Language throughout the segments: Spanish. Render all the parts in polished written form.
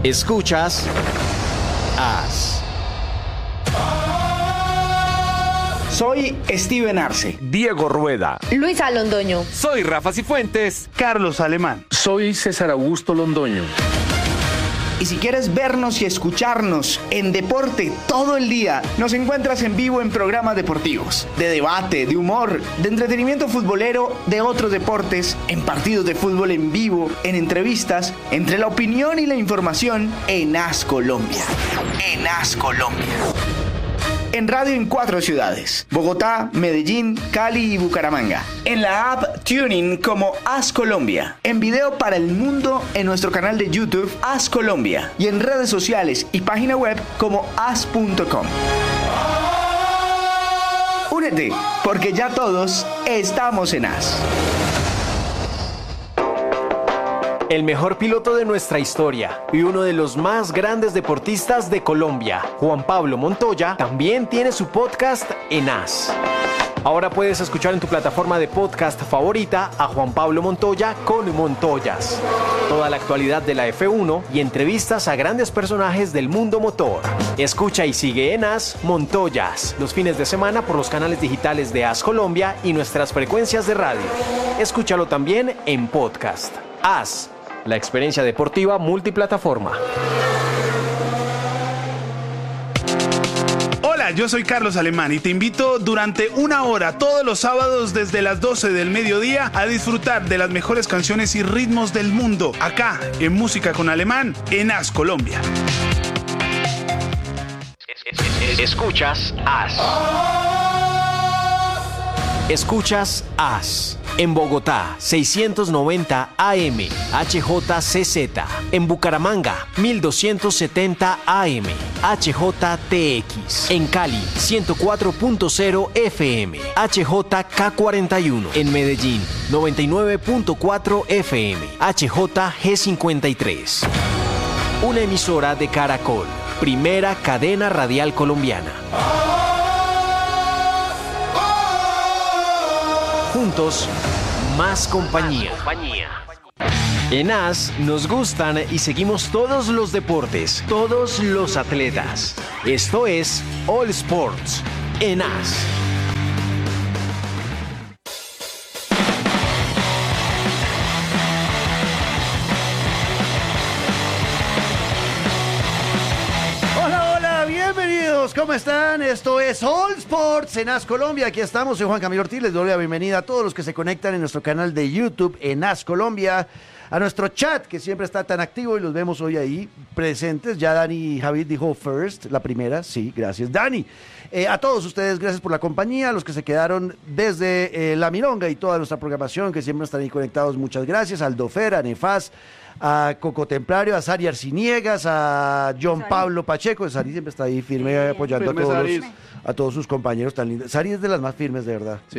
Escuchas AS. Soy Steven Arce. Diego Rueda. Luisa Londoño. Soy Rafa Cifuentes. Carlos Alemán. Soy César Augusto Londoño. Y si quieres vernos y escucharnos en deporte todo el día, nos encuentras en vivo en programas deportivos, de debate, de humor, de entretenimiento futbolero, de otros deportes, en partidos de fútbol en vivo, en entrevistas, entre la opinión y la información en AS Colombia. En AS Colombia. En radio en 4 ciudades: Bogotá, Medellín, Cali y Bucaramanga. En la app TuneIn como AS Colombia. En video para el mundo en nuestro canal de YouTube AS Colombia. Y en redes sociales y página web como as.com. Únete, porque ya todos estamos en AS. El mejor piloto de nuestra historia y uno de los más grandes deportistas de Colombia, Juan Pablo Montoya, también tiene su podcast en AS. Ahora puedes escuchar en tu plataforma de podcast favorita a Juan Pablo Montoya con Montoyas. Toda la actualidad de la F1 y entrevistas a grandes personajes del mundo motor. Escucha y sigue en AS Montoyas los fines de semana por los canales digitales de AS Colombia y nuestras frecuencias de radio. Escúchalo también en podcast. AS, la experiencia deportiva multiplataforma. Hola, yo soy Carlos Alemán y te invito durante 1 hora todos los sábados desde las 12 del mediodía a disfrutar de las mejores canciones y ritmos del mundo, acá en Música con Alemán, en AS Colombia. Escuchas AS. Escuchas AS. En Bogotá, 690 AM, HJCZ. En Bucaramanga, 1270 AM, HJTX. En Cali, 104.0 FM, HJK41. En Medellín, 99.4 FM, HJG53. Una emisora de Caracol, primera cadena radial colombiana. Juntos, más compañía. En AS nos gustan y seguimos todos los deportes, todos los atletas. Esto es All Sports en AS. ¿Cómo están? Esto es All Sports en AS Colombia. Aquí estamos, soy Juan Camilo Ortiz. Les doy la bienvenida a todos los que se conectan en nuestro canal de YouTube en AS Colombia, a nuestro chat que siempre está tan activo y los vemos hoy ahí presentes. Ya Dani Javid dijo first, la primera. Sí, gracias Dani. A todos ustedes, gracias por la compañía, a los que se quedaron desde La Milonga y toda nuestra programación, que siempre están ahí conectados, muchas gracias. A Aldofer, a Nefaz, a Coco Templario, a Sari Arciniegas, a John Pablo Pacheco. Sari siempre está ahí firme apoyando a todos sus compañeros tan lindos. Sari es de las más firmes, de verdad, sí.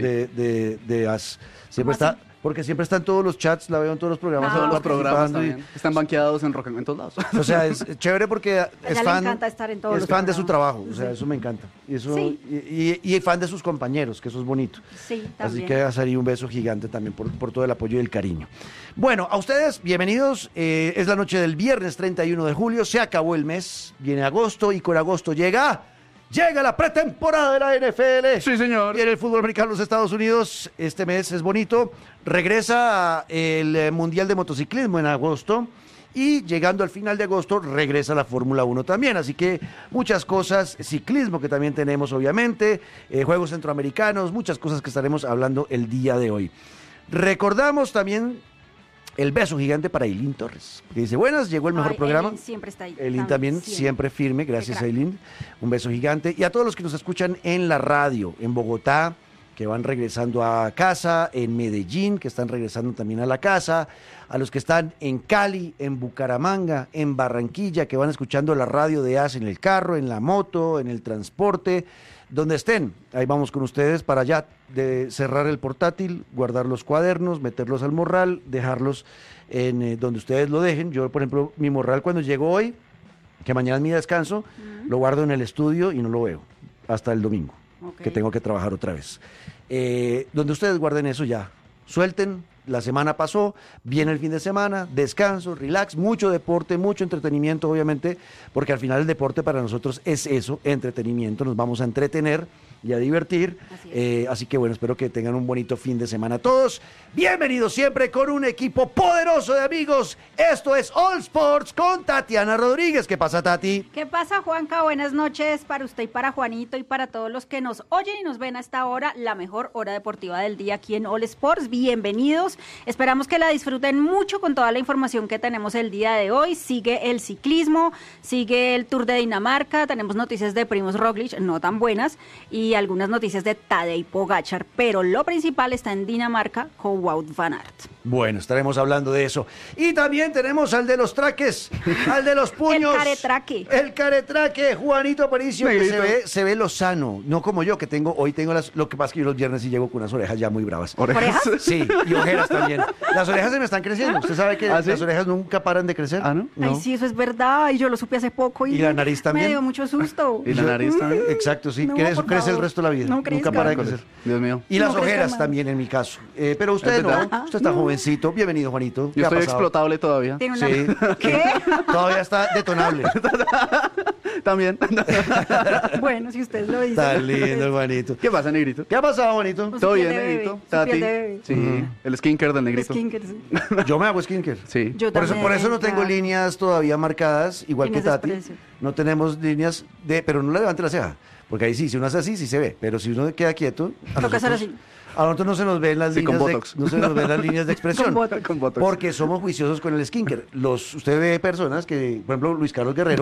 de AS. Siempre está... Así? Porque siempre está en todos los chats, la veo en todos los programas. Todos los programas también. Están banqueados en Rock en todos lados. O sea, es chévere porque es fan, le encanta estar en todos es los fan programas. de su trabajo. O sea, eso me encanta. Y, eso, sí. y fan de sus compañeros, que eso es bonito. Sí, también. Así que a Sari un beso gigante también por todo el apoyo y el cariño. Bueno, a ustedes, bienvenidos. Es la noche del viernes 31 de julio. Se acabó el mes. Viene agosto y con agosto llega la pretemporada de la NFL. Sí, señor. Viene el fútbol americano de los Estados Unidos. Este mes es bonito. Regresa el Mundial de Motociclismo en agosto. Y llegando al final de agosto, regresa la Fórmula 1 también. Así que muchas cosas. Ciclismo que también tenemos, obviamente. Juegos centroamericanos. Muchas cosas que estaremos hablando el día de hoy. Recordamos también el beso gigante para Eileen Torres, que dice, buenas, llegó el mejor programa. Eileen siempre está ahí. Eileen también siempre firme, gracias Eileen. Un beso gigante. Y a todos los que nos escuchan en la radio, en Bogotá, que van regresando a casa, en Medellín, que están regresando también a la casa, a los que están en Cali, en Bucaramanga, en Barranquilla, que van escuchando la radio de AS en el carro, en la moto, en el transporte, donde estén. Ahí vamos con ustedes para ya de cerrar el portátil, guardar los cuadernos, meterlos al morral, dejarlos en donde ustedes lo dejen. Yo, por ejemplo, mi morral cuando llego hoy, que mañana es mi descanso, lo guardo en el estudio y no lo veo hasta el domingo, que tengo que trabajar otra vez. Donde ustedes guarden eso ya, suelten, la semana pasó, viene el fin de semana, descanso, relax, mucho deporte, mucho entretenimiento, obviamente, porque al final el deporte para nosotros es eso, entretenimiento, nos vamos a entretener y a divertir. Así que bueno, espero que tengan un bonito fin de semana todos. Bienvenidos siempre con un equipo poderoso de amigos. Esto es All Sports con Tatiana Rodríguez. ¿Qué pasa, Tati? ¿Qué pasa, Juanca? Buenas noches para usted y para Juanito y para todos los que nos oyen y nos ven a esta hora, la mejor hora deportiva del día aquí en All Sports. Bienvenidos. Esperamos que la disfruten mucho con toda la información que tenemos el día de hoy. Sigue el ciclismo, sigue el Tour de Dinamarca, tenemos noticias de Primož Roglič, no tan buenas, y algunas noticias de Tadej Pogačar, pero lo principal está en Dinamarca con Wout van Aert. Bueno, estaremos hablando de eso. Y también tenemos al de los traques, al de los puños. El caretraque. El caretraque, Juanito Aparicio, que se ve lozano. No como yo, que hoy tengo lo que pasa es que yo los viernes sí llego con unas orejas ya muy bravas. ¿Orejas? Sí, y ojeras también. Las orejas se me están creciendo. ¿Usted sabe que ¿sí? las orejas nunca paran de crecer? ¿Ah, no? Ay, sí, eso es verdad, y yo lo supe hace poco. ¿Y la nariz también? Me dio mucho susto. ¿Y la nariz también? Exacto, sí. No, Eso por crece el favor. resto de la vida. No nunca crezca. para de crecer. Dios mío. Y las No crezca ojeras más. también en mi caso. Pero usted Es verdad. no, usted está jovencito. Bienvenido, Juanito. ¿Qué Yo ha estoy pasado? explotable todavía. Tiene una... Sí. ¿Qué? Todavía está detonable. También. Bueno, si usted lo dice. Está lindo, Juanito. ¿Qué pasa, negrito? ¿Qué ha pasado, Juanito? Su ¿Todo piel bien, de bebé, negrito? su Tati. piel de bebé. Sí, el skincare del negrito. Skinker, sí. Yo me hago skincare. Sí. Yo Por también, eso no tengo claro. líneas todavía marcadas, igual Líneas que de Tati. expresión. No tenemos líneas pero no le levante la ceja. Porque ahí sí, si uno hace así, sí se ve. Pero si uno queda quieto, Toca hacer así. a nosotros no se nos ven las Sí, con líneas Botox. no se nos ven las líneas de expresión. Con Botox. Con Botox. Porque somos juiciosos con el skincare. Usted ve personas que, por ejemplo, Luis Carlos Guerrero,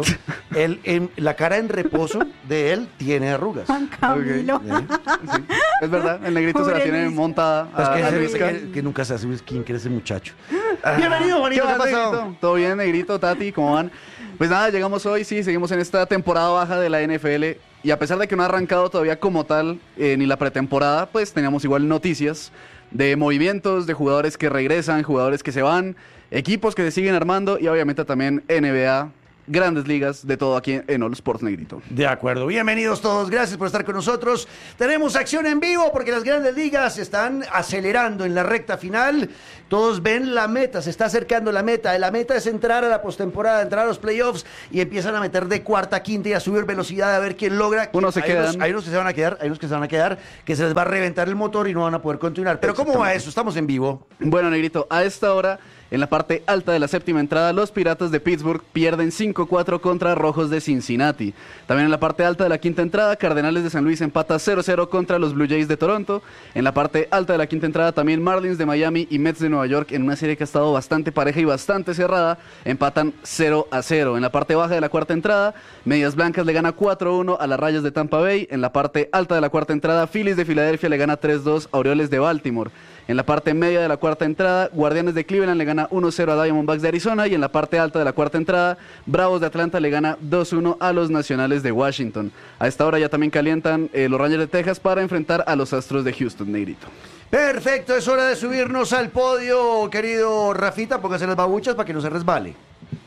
la cara en reposo de él tiene arrugas. Juan Camilo. Sí, es verdad, el negrito se la Pobre tiene Luis. montada Es a que, Luisca. que nunca se hace un skincare ese muchacho. Bienvenido, Juanito. ¿Qué ha ¿Qué más, pasado? negrito? ¿Todo bien, negrito, Tati? ¿Cómo van? Pues nada, llegamos hoy, sí, seguimos en esta temporada baja de la NFL y a pesar de que no ha arrancado todavía como tal ni la pretemporada, pues teníamos igual noticias de movimientos, de jugadores que regresan, jugadores que se van, equipos que se siguen armando y obviamente también NBA, grandes ligas, de todo aquí en All Sports, negrito. De acuerdo, bienvenidos todos, gracias por estar con nosotros. Tenemos acción en vivo porque las grandes ligas están acelerando en la recta final. Todos ven la meta, se está acercando la meta. La meta es entrar a la postemporada, entrar a los playoffs y empiezan a meter de cuarta a quinta y a subir velocidad a ver quién logra. Unos se quedan. Hay unos que se van a quedar, que se les va a reventar el motor y no van a poder continuar. Pero ¿cómo va eso? Estamos en vivo. Bueno, negrito, a esta hora, en la parte alta de la séptima entrada, los Piratas de Pittsburgh pierden 5-4 contra Rojos de Cincinnati. También en la parte alta de la quinta entrada, Cardenales de San Luis empata 0-0 contra los Blue Jays de Toronto. En la parte alta de la quinta entrada, también Marlins de Miami y Mets de Nueva York, en una serie que ha estado bastante pareja y bastante cerrada, empatan 0-0. En la parte baja de la cuarta entrada, Medias Blancas le gana 4-1 a las Rayas de Tampa Bay. En la parte alta de la cuarta entrada, Phillies de Filadelfia le gana 3-2 a Orioles de Baltimore. En la parte media de la cuarta entrada, Guardianes de Cleveland le gana 1-0 a Diamondbacks de Arizona. Y en la parte alta de la cuarta entrada, Bravos de Atlanta le gana 2-1 a los Nacionales de Washington. A esta hora ya también calientan los Rangers de Texas para enfrentar a los Astros de Houston, negrito. Perfecto, es hora de subirnos al podio, querido Rafita, póngase las babuchas para que no se resbale.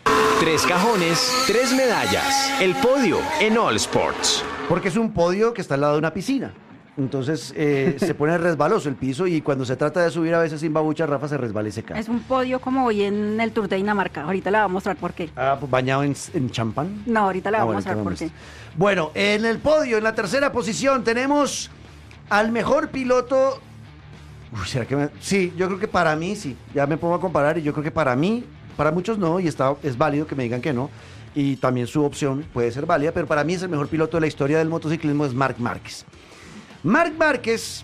3 cajones, 3 medallas. El podio en All Sports. Porque es un podio que está al lado de una piscina. Entonces se pone resbaloso el piso y cuando se trata de subir a veces sin babucha, Rafa se resbala y se cae. Es un podio como hoy en el Tour de Dinamarca. Ahorita le voy a mostrar por qué. Pues bañado en champán. No, ahorita le voy a Bueno, mostrar por entonces qué. Bueno, en el podio, en la tercera posición, tenemos al mejor piloto. Uy, ¿será que sí, yo creo que para mí sí. Ya me pongo a comparar y yo creo que para mí, para muchos no, y es válido que me digan que no. Y también su opción puede ser válida, pero para mí es el mejor piloto de la historia del motociclismo, es Marc Márquez. Marc Márquez,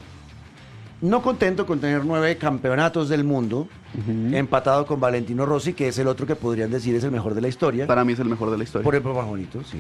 no contento con tener 9 campeonatos del mundo, empatado con Valentino Rossi, que es el otro que podrían decir es el mejor de la historia. Para mí es el mejor de la historia. Por el más bonito, sí.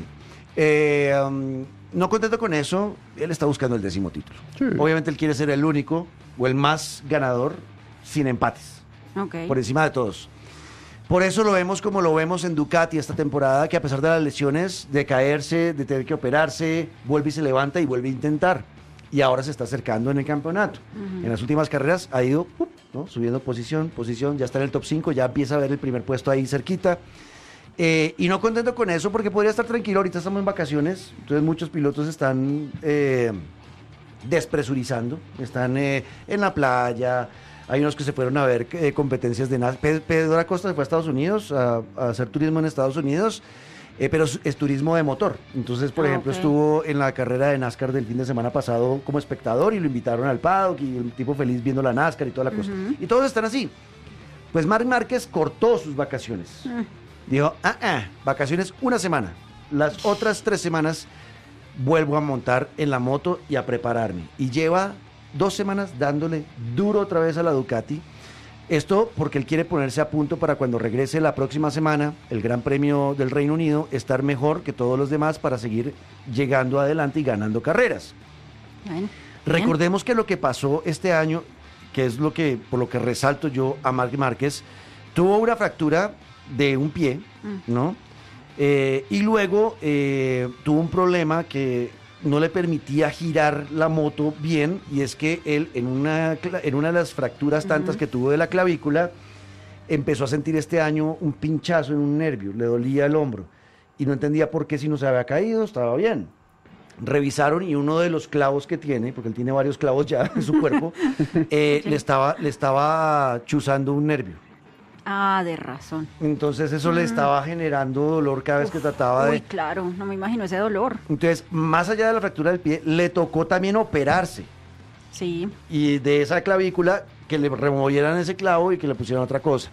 No contento con eso, él está buscando el 10º título. Sí. Obviamente él quiere ser el único o el más ganador sin empates, Ok. por encima de todos. Por eso lo vemos como lo vemos en Ducati esta temporada, que a pesar de las lesiones, de caerse, de tener que operarse, vuelve y se levanta y vuelve a intentar. Y ahora se está acercando en el campeonato. En las últimas carreras ha ido ¿no? subiendo posición, ya está en el top 5, ya empieza a ver el primer puesto ahí cerquita. Y no contento con eso porque podría estar tranquilo, ahorita estamos en vacaciones, entonces muchos pilotos están despresurizando, están en la playa, Hay unos que se fueron a ver competencias de NASCAR. Pedro Acosta se fue a Estados Unidos a hacer turismo en Estados Unidos, pero es turismo de motor. Entonces, por ejemplo, estuvo en la carrera de NASCAR del fin de semana pasado como espectador y lo invitaron al paddock y el tipo feliz viendo la NASCAR y toda la cosa. Y todos están así. Pues Marc Márquez cortó sus vacaciones. Dijo, vacaciones una semana. Las otras 3 semanas vuelvo a montar en la moto y a prepararme. Y lleva 2 semanas dándole duro otra vez a la Ducati. Esto porque él quiere ponerse a punto para cuando regrese la próxima semana, el Gran Premio del Reino Unido, estar mejor que todos los demás para seguir llegando adelante y ganando carreras. Bien. Recordemos que lo que pasó este año, que es por lo que resalto yo a Marc Márquez, tuvo una fractura de un pie, ¿no? Y luego tuvo un problema que no le permitía girar la moto bien, y es que él en una de las fracturas tantas que tuvo de la clavícula, empezó a sentir este año un pinchazo en un nervio, le dolía el hombro, y no entendía por qué, si no se había caído, estaba bien. Revisaron y uno de los clavos que tiene, porque él tiene varios clavos ya en su cuerpo, le estaba chuzando un nervio. De razón. Entonces eso le estaba generando dolor cada vez que trataba de... Uy, claro, no me imagino ese dolor. Entonces, más allá de la fractura del pie, le tocó también operarse. Sí. Y de esa clavícula, que le removieran ese clavo y que le pusieran otra cosa.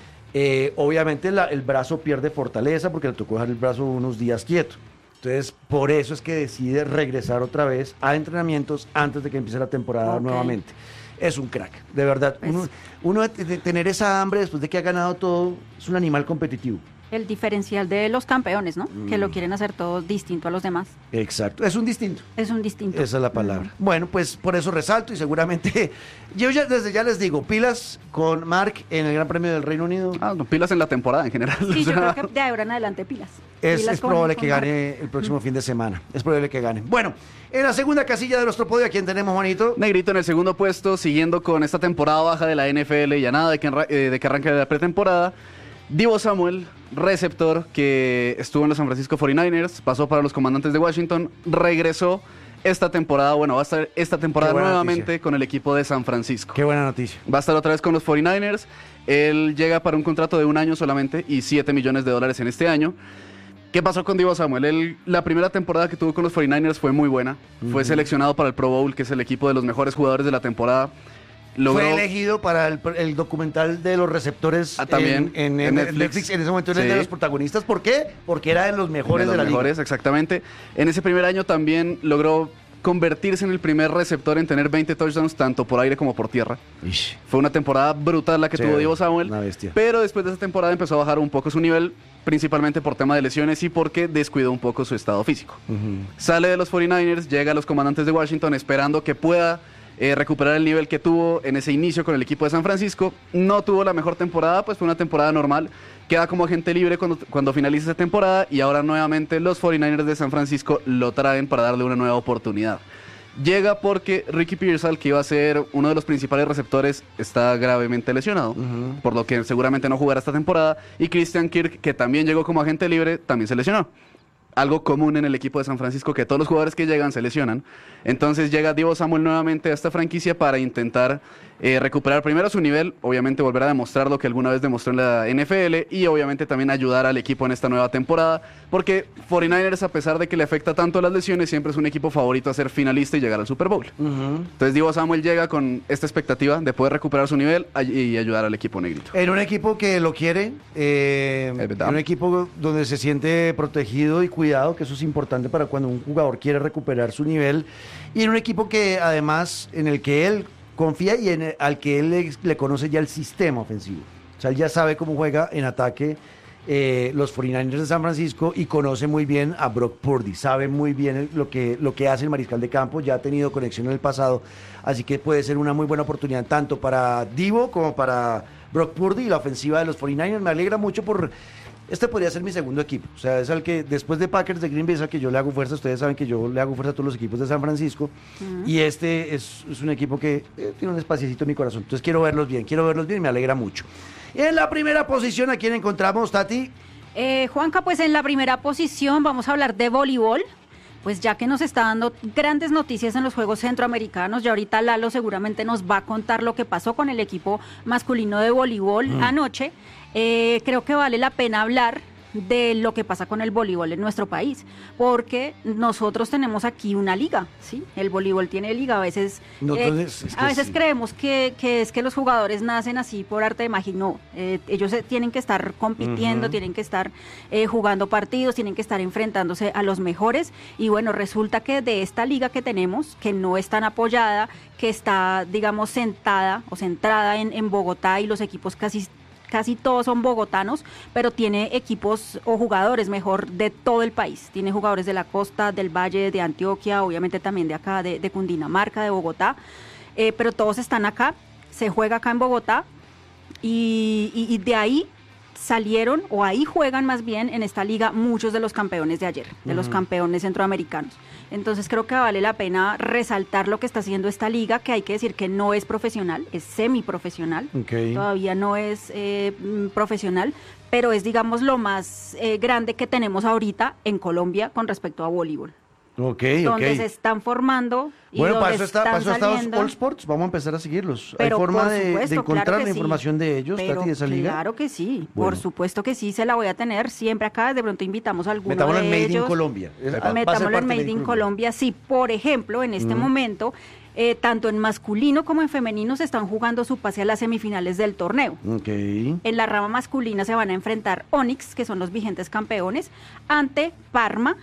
Obviamente el brazo pierde fortaleza porque le tocó dejar el brazo unos días quieto. Entonces, por eso es que decide regresar otra vez a entrenamientos antes de que empiece la temporada nuevamente. Es un crack, de verdad. Uno de tener esa hambre después de que ha ganado todo, es un animal competitivo. El diferencial de los campeones, ¿no? Que lo quieren hacer todo distinto a los demás. Exacto, es un distinto. Es un distinto. Esa es la palabra. Bueno, pues por eso resalto y seguramente, yo desde ya les digo, pilas con Marc en el Gran Premio del Reino Unido. Pilas en la temporada en general. Sí, yo creo que de ahora en adelante pilas. Es probable que gane el próximo fin de semana. Es probable que gane. Bueno, en la segunda casilla de nuestro podio, ¿a quién tenemos, Juanito? Negrito en el segundo puesto, siguiendo con esta temporada baja de la NFL y a nada de que arranque la pretemporada. Divo Samuel, receptor que estuvo en los San Francisco 49ers, pasó para los Comandantes de Washington, regresó esta temporada, va a estar esta temporada nuevamente noticia con el equipo de San Francisco. Qué buena noticia. Va a estar otra vez con los 49ers, él llega para un contrato de 1 año solamente y $7 millones en este año. ¿Qué pasó con Divo Samuel? La primera temporada que tuvo con los 49ers fue muy buena, fue seleccionado para el Pro Bowl, que es el equipo de los mejores jugadores de la temporada. Fue elegido para el documental de los receptores también en Netflix. En ese momento era de los protagonistas. ¿Por qué? Porque era de los mejores de la liga. Exactamente. En ese primer año también logró convertirse en el primer receptor en tener 20 touchdowns tanto por aire como por tierra. Fue una temporada brutal la que tuvo Divo Samuel. Una bestia. Pero después de esa temporada empezó a bajar un poco su nivel, principalmente por tema de lesiones y porque descuidó un poco su estado físico. Sale de los 49ers, llega a los Comandantes de Washington esperando que pueda recuperar el nivel que tuvo en ese inicio con el equipo de San Francisco. No tuvo la mejor temporada, pues fue una temporada normal. Queda como agente libre cuando finaliza esa temporada y ahora nuevamente los 49ers de San Francisco lo traen para darle una nueva oportunidad. Llega porque Ricky Pearsall, que iba a ser uno de los principales receptores, está gravemente lesionado, por lo que seguramente no jugará esta temporada, y Christian Kirk, que también llegó como agente libre, también se lesionó. Algo común en el equipo de San Francisco, que todos los jugadores que llegan se lesionan. Entonces llega Divo Samuel nuevamente a esta franquicia para intentar recuperar primero su nivel, obviamente volver a demostrar lo que alguna vez demostró en la NFL y obviamente también ayudar al equipo en esta nueva temporada, porque 49ers, a pesar de que le afecta tanto las lesiones, siempre es un equipo favorito a ser finalista y llegar al Super Bowl. Entonces Divo Samuel llega con esta expectativa de poder recuperar su nivel y ayudar al equipo negrito. En un equipo que lo quiere, en un equipo donde se siente protegido y cuidado, que eso es importante para cuando un jugador quiere recuperar su nivel, y en un equipo que además en el que él confía y al que él le conoce ya el sistema ofensivo. O sea, él ya sabe cómo juega en ataque los 49ers de San Francisco y conoce muy bien a Brock Purdy. Sabe muy bien lo que hace el mariscal de campo, ya ha tenido conexión en el pasado. Así que puede ser una muy buena oportunidad tanto para Divo como para Brock Purdy y la ofensiva de los 49ers. Me alegra mucho por... Este podría ser mi segundo equipo, o sea, es al que después de Packers, de Green Bay, es al que yo le hago fuerza. Ustedes saben que yo le hago fuerza a todos los equipos de San Francisco, y este es un equipo que tiene un espaciecito en mi corazón, entonces quiero verlos bien y me alegra mucho. Y en la primera posición, ¿a quién encontramos, Tati? Juanca, pues en la primera posición vamos a hablar de voleibol, pues ya que nos está dando grandes noticias en los Juegos Centroamericanos, ya ahorita Lalo seguramente nos va a contar lo que pasó con el equipo masculino de voleibol anoche, creo que vale la pena hablar de lo que pasa con el voleibol en nuestro país, porque nosotros tenemos aquí una liga, ¿sí? El voleibol tiene liga, a veces creemos que es que los jugadores nacen así por arte de magia, no, ellos tienen que estar compitiendo, tienen que estar jugando partidos, tienen que estar enfrentándose a los mejores, y bueno, resulta que de esta liga que tenemos, que no es tan apoyada, que está, digamos, centrada en Bogotá, y los equipos casi todos son bogotanos, pero tiene equipos o jugadores mejor de todo el país. Tiene jugadores de la costa, del Valle, de Antioquia, obviamente también de acá, de Cundinamarca, de Bogotá, pero todos están acá, se juega acá en Bogotá, y de ahí salieron, o ahí juegan más bien en esta liga muchos de los campeones de ayer, de los campeones centroamericanos. Entonces creo que vale la pena resaltar lo que está haciendo esta liga, que hay que decir que no es profesional, es semiprofesional, todavía no es profesional, pero es, digamos, lo más grande que tenemos ahorita en Colombia con respecto a voleibol. Donde se están formando y bueno, donde para eso está saliendo. All Sports, vamos a empezar a seguirlos. Pero ¿hay forma por supuesto, de encontrar claro que la información de ellos, pero Tati, de esa liga? Claro que sí, Bueno. por supuesto que sí, se la voy a tener siempre acá, de pronto invitamos a alguno Metámoslo de en Made ellos. in Colombia. Metámoslo en Made in Colombia, sí. Por ejemplo, en este momento, tanto en masculino como en femenino se están jugando su pase a las semifinales del torneo. En la rama masculina se van a enfrentar Onyx, que son los vigentes campeones, ante Parma,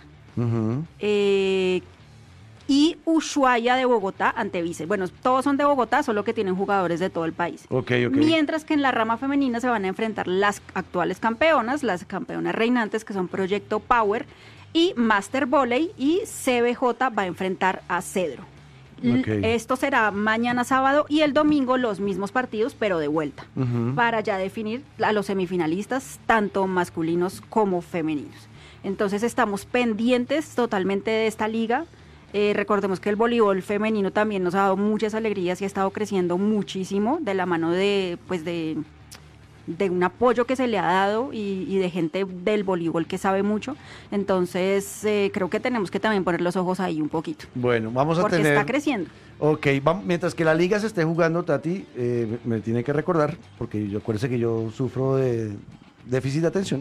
y Ushuaia de Bogotá ante Vice. Bueno, todos son de Bogotá, solo que tienen jugadores de todo el país. Mientras que en la rama femenina se van a enfrentar las actuales campeonas, las campeonas reinantes, que son Proyecto Power y Master Volley, y CBJ va a enfrentar a Cedro. Esto será mañana sábado, y el domingo los mismos partidos, pero de vuelta, para ya definir a los semifinalistas, tanto masculinos como femeninos. Entonces estamos pendientes totalmente de esta liga. Recordemos que el voleibol femenino también nos ha dado muchas alegrías y ha estado creciendo muchísimo de la mano de un apoyo que se le ha dado y de gente del voleibol que sabe mucho. Entonces creo que tenemos que también poner los ojos ahí un poquito. Bueno, vamos a porque tener... está creciendo. Mientras que la liga se esté jugando, Tati, me tiene que recordar, porque yo acuérdese que yo sufro de déficit de atención.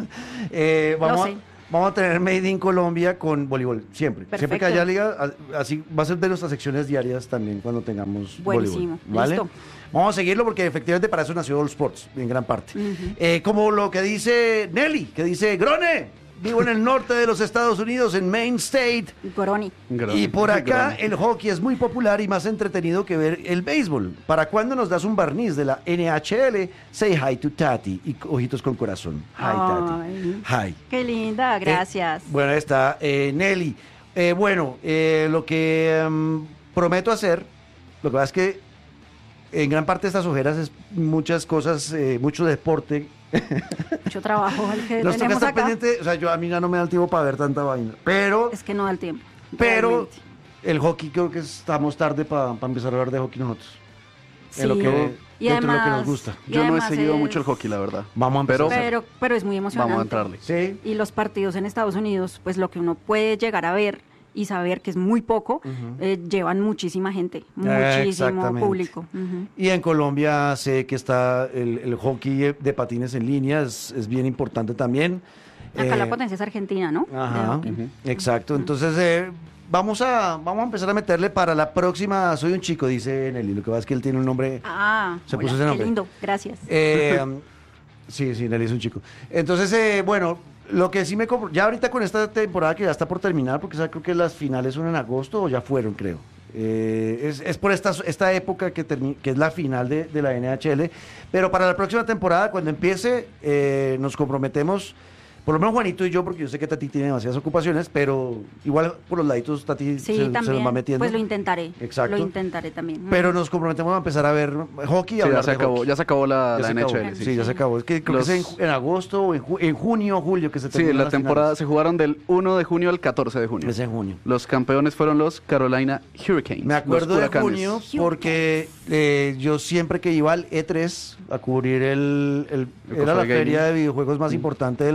Vamos a tener Made in Colombia con voleibol, siempre. Perfecto. Siempre que haya liga, así va a ser de nuestras secciones diarias también cuando tengamos buenísimo, voleibol. ¿Vale? listo. Vamos a seguirlo porque efectivamente para eso nació All Sports, en gran parte. Como lo que dice Nelly, que dice, Grone, vivo en el norte de los Estados Unidos, en Maine State. Groni. Y por acá el hockey es muy popular y más entretenido que ver el béisbol. ¿Para cuándo nos das un barniz de la NHL? Say hi to Tati. Y ojitos con corazón. Hi, Tati. Hi. Qué linda, gracias. Bueno, ahí está Nelly. Lo que prometo hacer, lo que pasa es que en gran parte de estas ojeras es muchas cosas, mucho deporte. Mucho trabajo el que Nos toca tenemos estar acá. pendiente, o sea, a mí ya no me da el tiempo para ver tanta vaina, pero... Es que no da el tiempo. Pero realmente. el hockey creo que estamos tarde para empezar a hablar de hockey nosotros. Sí. En lo que, Y dentro de lo que además- nos gusta. Y Yo no he además seguido es- mucho el hockey, la verdad. Vamos a empezar. Pero es muy emocionante. Vamos a entrarle. Sí. Y los partidos en Estados Unidos, pues lo que uno puede llegar a ver y saber que es muy poco, llevan muchísima gente, muchísimo Exactamente. público. Ujú. Y en Colombia sé que está el hockey de patines en línea, es bien importante también. Acá la potencia es Argentina, ¿no? De Ajá, hockey. exacto. Entonces, vamos a empezar a meterle para la próxima. Soy un chico, dice Nelly. Lo que pasa es que él tiene un nombre. Ah, Se hola, puso ese qué nombre. lindo, gracias. Sí, Nelly es un chico. Entonces, lo que sí me compro, ya ahorita con esta temporada que ya está por terminar, porque creo que las finales son en agosto o ya fueron, creo. Es por esta época que es la final de la NHL, pero para la próxima temporada, cuando empiece, nos comprometemos, por lo menos Juanito y yo, porque yo sé que Tati tiene demasiadas ocupaciones, pero igual por los laditos Tati Sí, se también. nos va metiendo. Pues lo intentaré. Exacto. Lo intentaré también. Pero nos comprometemos a empezar a ver hockey. Sí, hablar ya se de acabó, hockey. ya se acabó la Ya se acabó. NHL. Sí, Sí. ya se acabó. Es que creo Los- que es en agosto o en junio o julio que se Sí, terminan la las temporada finales. se jugaron del 1 de junio al 14 de junio. Es en junio. Los campeones fueron los Carolina Hurricanes. Me acuerdo los de Huracanes. junio porque yo siempre que iba al E3 a cubrir era la Gaming. feria de videojuegos más importante del mundo, que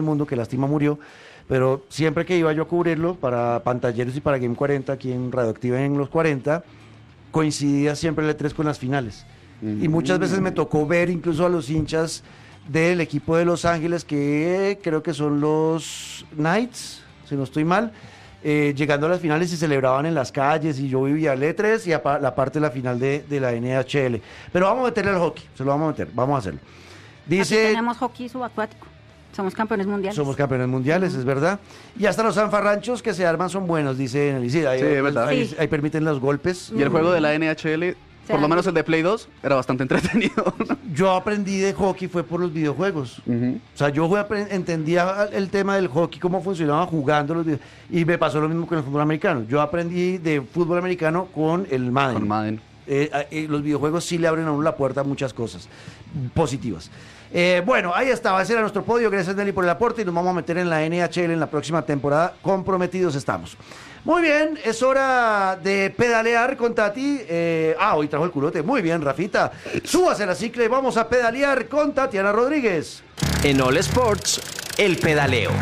lástima murió, pero siempre que iba yo a cubrirlo para Pantalleros y para Game 40, aquí en Radioactiva en los 40, coincidía siempre el E3 con las finales. Y muchas veces me tocó ver incluso a los hinchas del equipo de Los Ángeles, que creo que son los Knights, si no estoy mal, llegando a las finales y celebraban en las calles, y yo vivía el E3 y la parte de la final de la NHL. Pero vamos a meterle al hockey, se lo vamos a meter, vamos a hacerlo. Dice, aquí tenemos hockey subacuático, somos campeones mundiales. Somos campeones mundiales, es verdad. Y hasta los zanfarranchos que se arman son buenos, dice Nelicida. Sí, es verdad. Ahí permiten los golpes. Y el juego de la NHL, por lo menos el de Play 2, era bastante entretenido. Yo aprendí de hockey fue por los videojuegos. O sea, yo entendía el tema del hockey, cómo funcionaba jugando los videojuegos. Y me pasó lo mismo con el fútbol americano. Yo aprendí de fútbol americano con el Madden. Con Madden. Los videojuegos sí le abren a uno la puerta a muchas cosas positivas. Bueno, ahí estaba, ese era nuestro podio. Gracias, Nelly, por el aporte, y nos vamos a meter en la NHL en la próxima temporada. Comprometidos estamos. Muy bien, es hora de pedalear con Tati. Hoy trajo el culote. Muy bien, Rafita. Súbase a la cicla y vamos a pedalear con Tatiana Rodríguez. En All Sports, el pedaleo.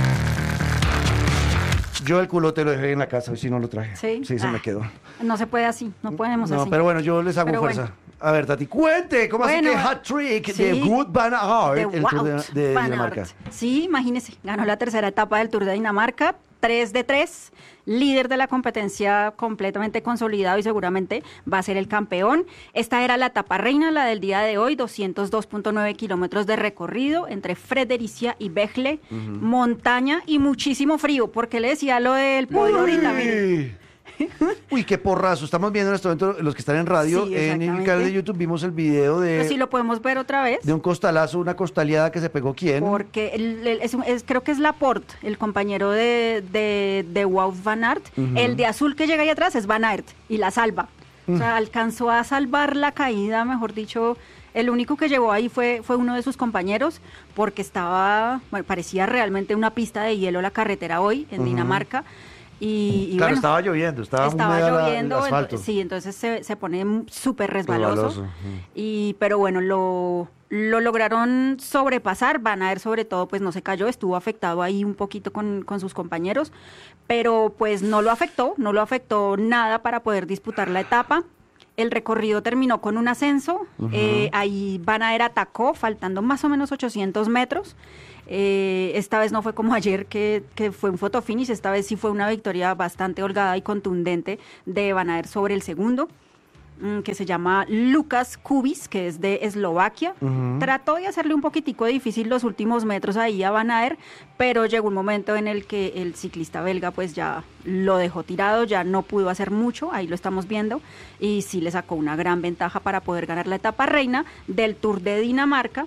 Yo el culote lo dejé en la casa, hoy sí no lo traje. Sí, se me quedó. No se puede así, no podemos así. No, pero bueno, yo les hago Pero fuerza. bueno. A ver, Tati, cuente, ¿cómo así que hat-trick de Wout van Aert, el Tour de Dinamarca? Sí, imagínese, ganó la tercera etapa del Tour de Dinamarca, 3 de 3, líder de la competencia, completamente consolidado, y seguramente va a ser el campeón. Esta era la etapa reina, la del día de hoy, 202.9 kilómetros de recorrido entre Fredericia y Bechtle, montaña y muchísimo frío, porque le decía lo del podio ahorita, mire. Uy, qué porrazo. Estamos viendo en este momento, los que están en radio, Sí, en el exactamente. canal de YouTube vimos el video Pero si lo podemos ver otra vez. de un costalazo, una costaleada que se pegó. ¿Quién? Porque creo que es Laporte, el compañero de Wout van Aert. El de azul que llega ahí atrás es Van Aert y la salva. O sea, alcanzó a salvar la caída, mejor dicho. El único que llegó ahí fue uno de sus compañeros, porque parecía realmente una pista de hielo la carretera hoy en Dinamarca. Y Claro, bueno, estaba lloviendo, estaba húmeda el asfalto. sí, entonces se pone súper resbaloso. Pero bueno, lo lograron sobrepasar. Van Aert sobre todo pues no se cayó, estuvo afectado ahí un poquito con sus compañeros, pero pues no lo afectó nada para poder disputar la etapa. El recorrido terminó con un ascenso, ahí Van Aert atacó, faltando más o menos 800 metros. Esta vez no fue como ayer que fue un fotofinish, esta vez sí fue una victoria bastante holgada y contundente de Van Aert sobre el segundo, que se llama Lukas Kubis, que es de Eslovaquia. Trató de hacerle un poquitico difícil los últimos metros ahí a Van Aert, pero llegó un momento en el que el ciclista belga pues ya lo dejó tirado, ya no pudo hacer mucho, ahí lo estamos viendo, y sí le sacó una gran ventaja para poder ganar la etapa reina del Tour de Dinamarca.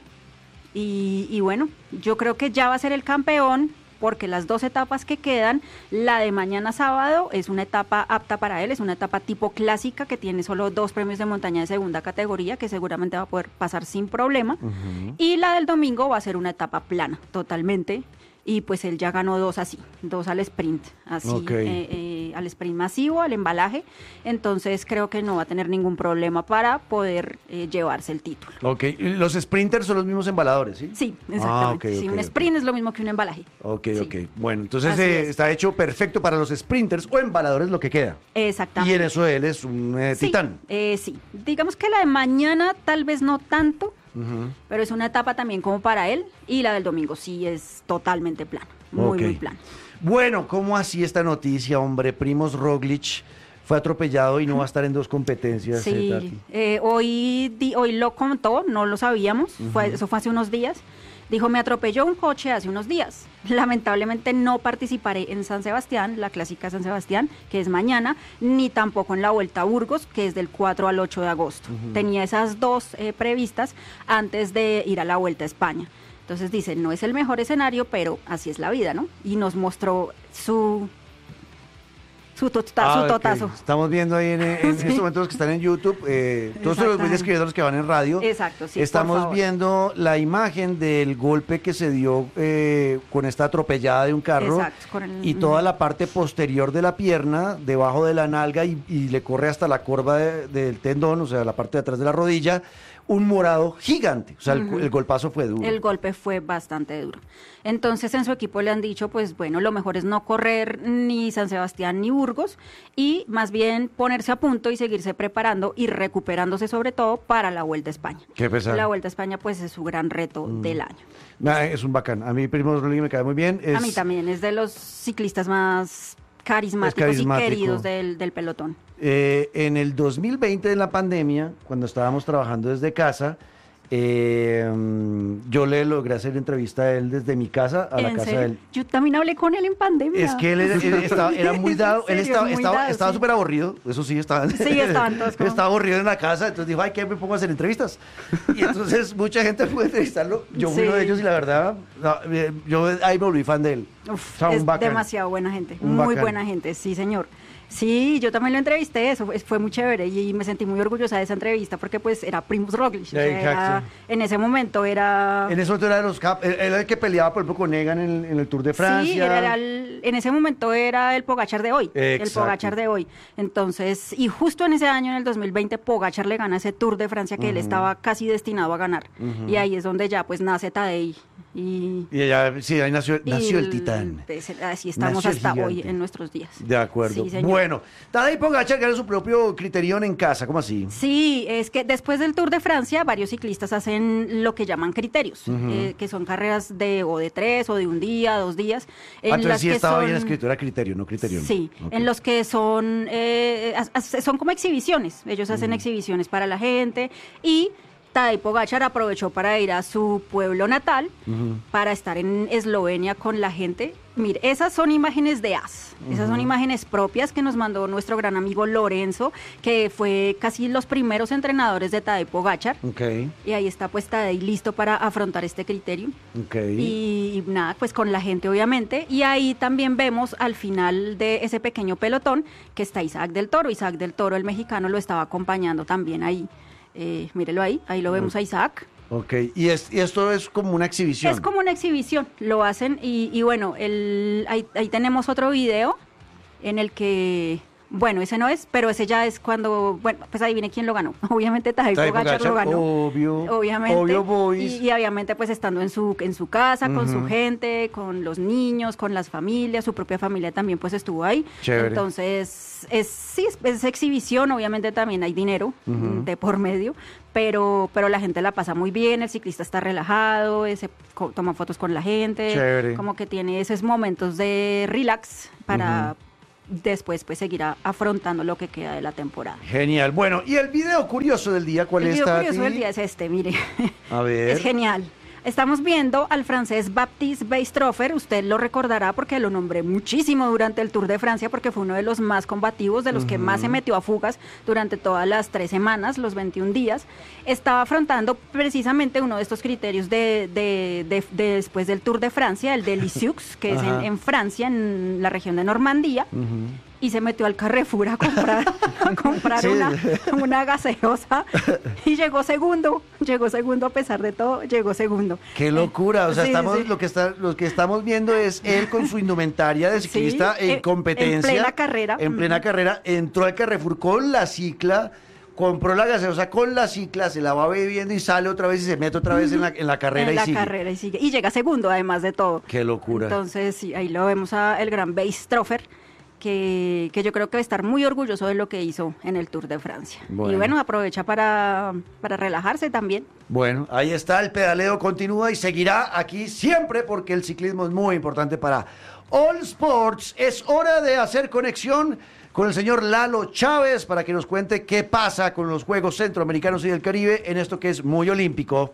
Y bueno, yo creo que ya va a ser el campeón, porque las 2 etapas que quedan, la de mañana sábado es una etapa apta para él, es una etapa tipo clásica que tiene solo 2 premios de montaña de segunda categoría, que seguramente va a poder pasar sin problema, y la del domingo va a ser una etapa plana, totalmente, y pues él ya ganó 2 así, 2 al sprint, así, al sprint masivo, al embalaje, entonces creo que no va a tener ningún problema para poder llevarse el título. Ok, los sprinters son los mismos embaladores, ¿sí? Sí, exactamente. Ok, un sprint es lo mismo que un embalaje. Ok. Bueno, Así entonces es. está hecho perfecto para los sprinters o embaladores, lo que queda. Exactamente. Y en eso él es un titán. Sí, digamos que la de mañana tal vez no tanto, pero es una etapa también como para él, y la del domingo sí es totalmente plana, muy plana. Bueno, ¿cómo así esta noticia, hombre? Primoz Roglic fue atropellado y no va a estar en 2 competencias. Sí, Tati. hoy lo contó, no lo sabíamos, eso fue hace unos días. Dijo, me atropelló un coche hace unos días. Lamentablemente no participaré en San Sebastián, la clásica San Sebastián, que es mañana, ni tampoco en la Vuelta a Burgos, que es del 4 al 8 de agosto. Tenía esas 2 previstas antes de ir a la Vuelta a España. Entonces dice, no es el mejor escenario, pero así es la vida, ¿no? Y nos mostró su totazo. Estamos viendo ahí en estos momentos que están en YouTube, todos se los voy describiendo a los que van en radio. Exacto, sí. Estamos viendo la imagen del golpe que se dio con esta atropellada de un carro. Exacto, y toda la parte posterior de la pierna, debajo de la nalga, y le corre hasta la corva del tendón, o sea, la parte de atrás de la rodilla. un morado gigante. O sea, el golpazo fue duro. El golpe fue bastante duro. Entonces en su equipo le han dicho, pues bueno, lo mejor es no correr ni San Sebastián ni Burgos y más bien ponerse a punto y seguirse preparando y recuperándose sobre todo para la Vuelta a España. Qué pesar. La Vuelta a España pues es su gran reto del año. Es un bacán. A mí Primoz Roglic me cae muy bien. A mí también, es de los ciclistas más carismáticos y queridos del pelotón. En el 2020, en la pandemia, cuando estábamos trabajando desde casa, yo le logré hacer entrevista a él desde mi casa a la casa de él. Yo también hablé con él en pandemia. Es que él era muy dado, estaba súper aburrido, eso sí, estaban todos como... Estaba aburrido en la casa, entonces dijo, ay, ¿qué me pongo a hacer entrevistas? Y entonces mucha gente pudo entrevistarlo, yo fui uno de ellos y la verdad, yo ahí me volví fan de él. Uf, es demasiado buena gente, muy buena gente, sí señor. Sí, yo también lo entrevisté, eso fue muy chévere y me sentí muy orgullosa de esa entrevista porque pues era Primoz Roglic, o sea, en ese momento era... En ese momento era de los era el que peleaba por ejemplo con Egan en el Tour de Francia. Sí, en ese momento era el Pogačar de hoy, el Pogačar de hoy. Entonces, y justo en ese año, en el 2020, Pogačar le gana ese Tour de Francia que él estaba casi destinado a ganar. Y ahí es donde ya pues nace Tadej. Y ahí nació el titán. Así estamos hasta hoy en nuestros días. De acuerdo. Sí, señor. Bueno, Tadej Pogačar gana su propio criterión en casa, ¿cómo así? Sí, es que después del Tour de Francia, varios ciclistas hacen lo que llaman criterios, que son carreras de 3 o de un día, 2 días. Entonces sí estaba bien escrito, era criterio, no criterión. Sí, okay. En los que son como exhibiciones. Ellos hacen exhibiciones para la gente y Tadej Pogačar aprovechó para ir a su pueblo natal, para estar en Eslovenia con la gente. Mire, esas son imágenes de AS, esas son imágenes propias que nos mandó nuestro gran amigo Lorenzo, que fue casi los primeros entrenadores de Tadej Pogačar. Okay. Y ahí está pues Tadej listo para afrontar este criterio. Okay. Y nada, pues con la gente obviamente. Y ahí también vemos al final de ese pequeño pelotón que está Isaac del Toro. Isaac del Toro, el mexicano, lo estaba acompañando también ahí. Mírelo ahí lo vemos a Isaac. Ok, y esto es como una exhibición. Es como una exhibición, lo hacen y bueno, ahí tenemos otro video en el que, bueno, ese no es, pero ese ya es cuando, bueno, pues adivine quién lo ganó. Obviamente Tadej Pogačar lo ganó. Obviamente. Boys. Y obviamente pues estando en su casa, con su gente, con los niños, con las familias, su propia familia también pues estuvo ahí. Chévere. Entonces, es exhibición, obviamente también hay dinero de por medio, pero la gente la pasa muy bien, el ciclista está relajado, se toma fotos con la gente, chévere. Como que tiene esos momentos de relax para después pues seguir afrontando lo que queda de la temporada. Genial. Bueno, y el video curioso del día, ¿cuál es? El video curioso del día es este, mire. A ver. Es genial. Estamos viendo al francés Baptiste Weistrofer, usted lo recordará porque lo nombré muchísimo durante el Tour de Francia porque fue uno de los más combativos, de los que más se metió a fugas durante todas las 3 semanas, los 21 días. Estaba afrontando precisamente uno de estos criterios de después del Tour de Francia, el de Lisieux, que es en Francia, en la región de Normandía. Y se metió al Carrefour a comprar sí. una gaseosa y llegó segundo a pesar de todo, llegó segundo. Qué locura, o sea, Sí. Lo que estamos viendo es él con su indumentaria de ciclista en competencia. En plena carrera, entró al Carrefour con la cicla, compró la gaseosa con la cicla, se la va bebiendo y sale otra vez y se mete otra vez en la carrera y sigue. Carrera y sigue. Y llega segundo además de todo. Qué locura. Entonces, sí, ahí lo vemos el gran Weistrofer. Que yo creo que va a estar muy orgulloso de lo que hizo en el Tour de Francia. Bueno. Y bueno, aprovecha para relajarse también. Bueno, ahí está, el pedaleo continúa y seguirá aquí siempre porque el ciclismo es muy importante para All Sports. Es hora de hacer conexión con el señor Lalo Chávez para que nos cuente qué pasa con los Juegos Centroamericanos y del Caribe en esto que es muy olímpico.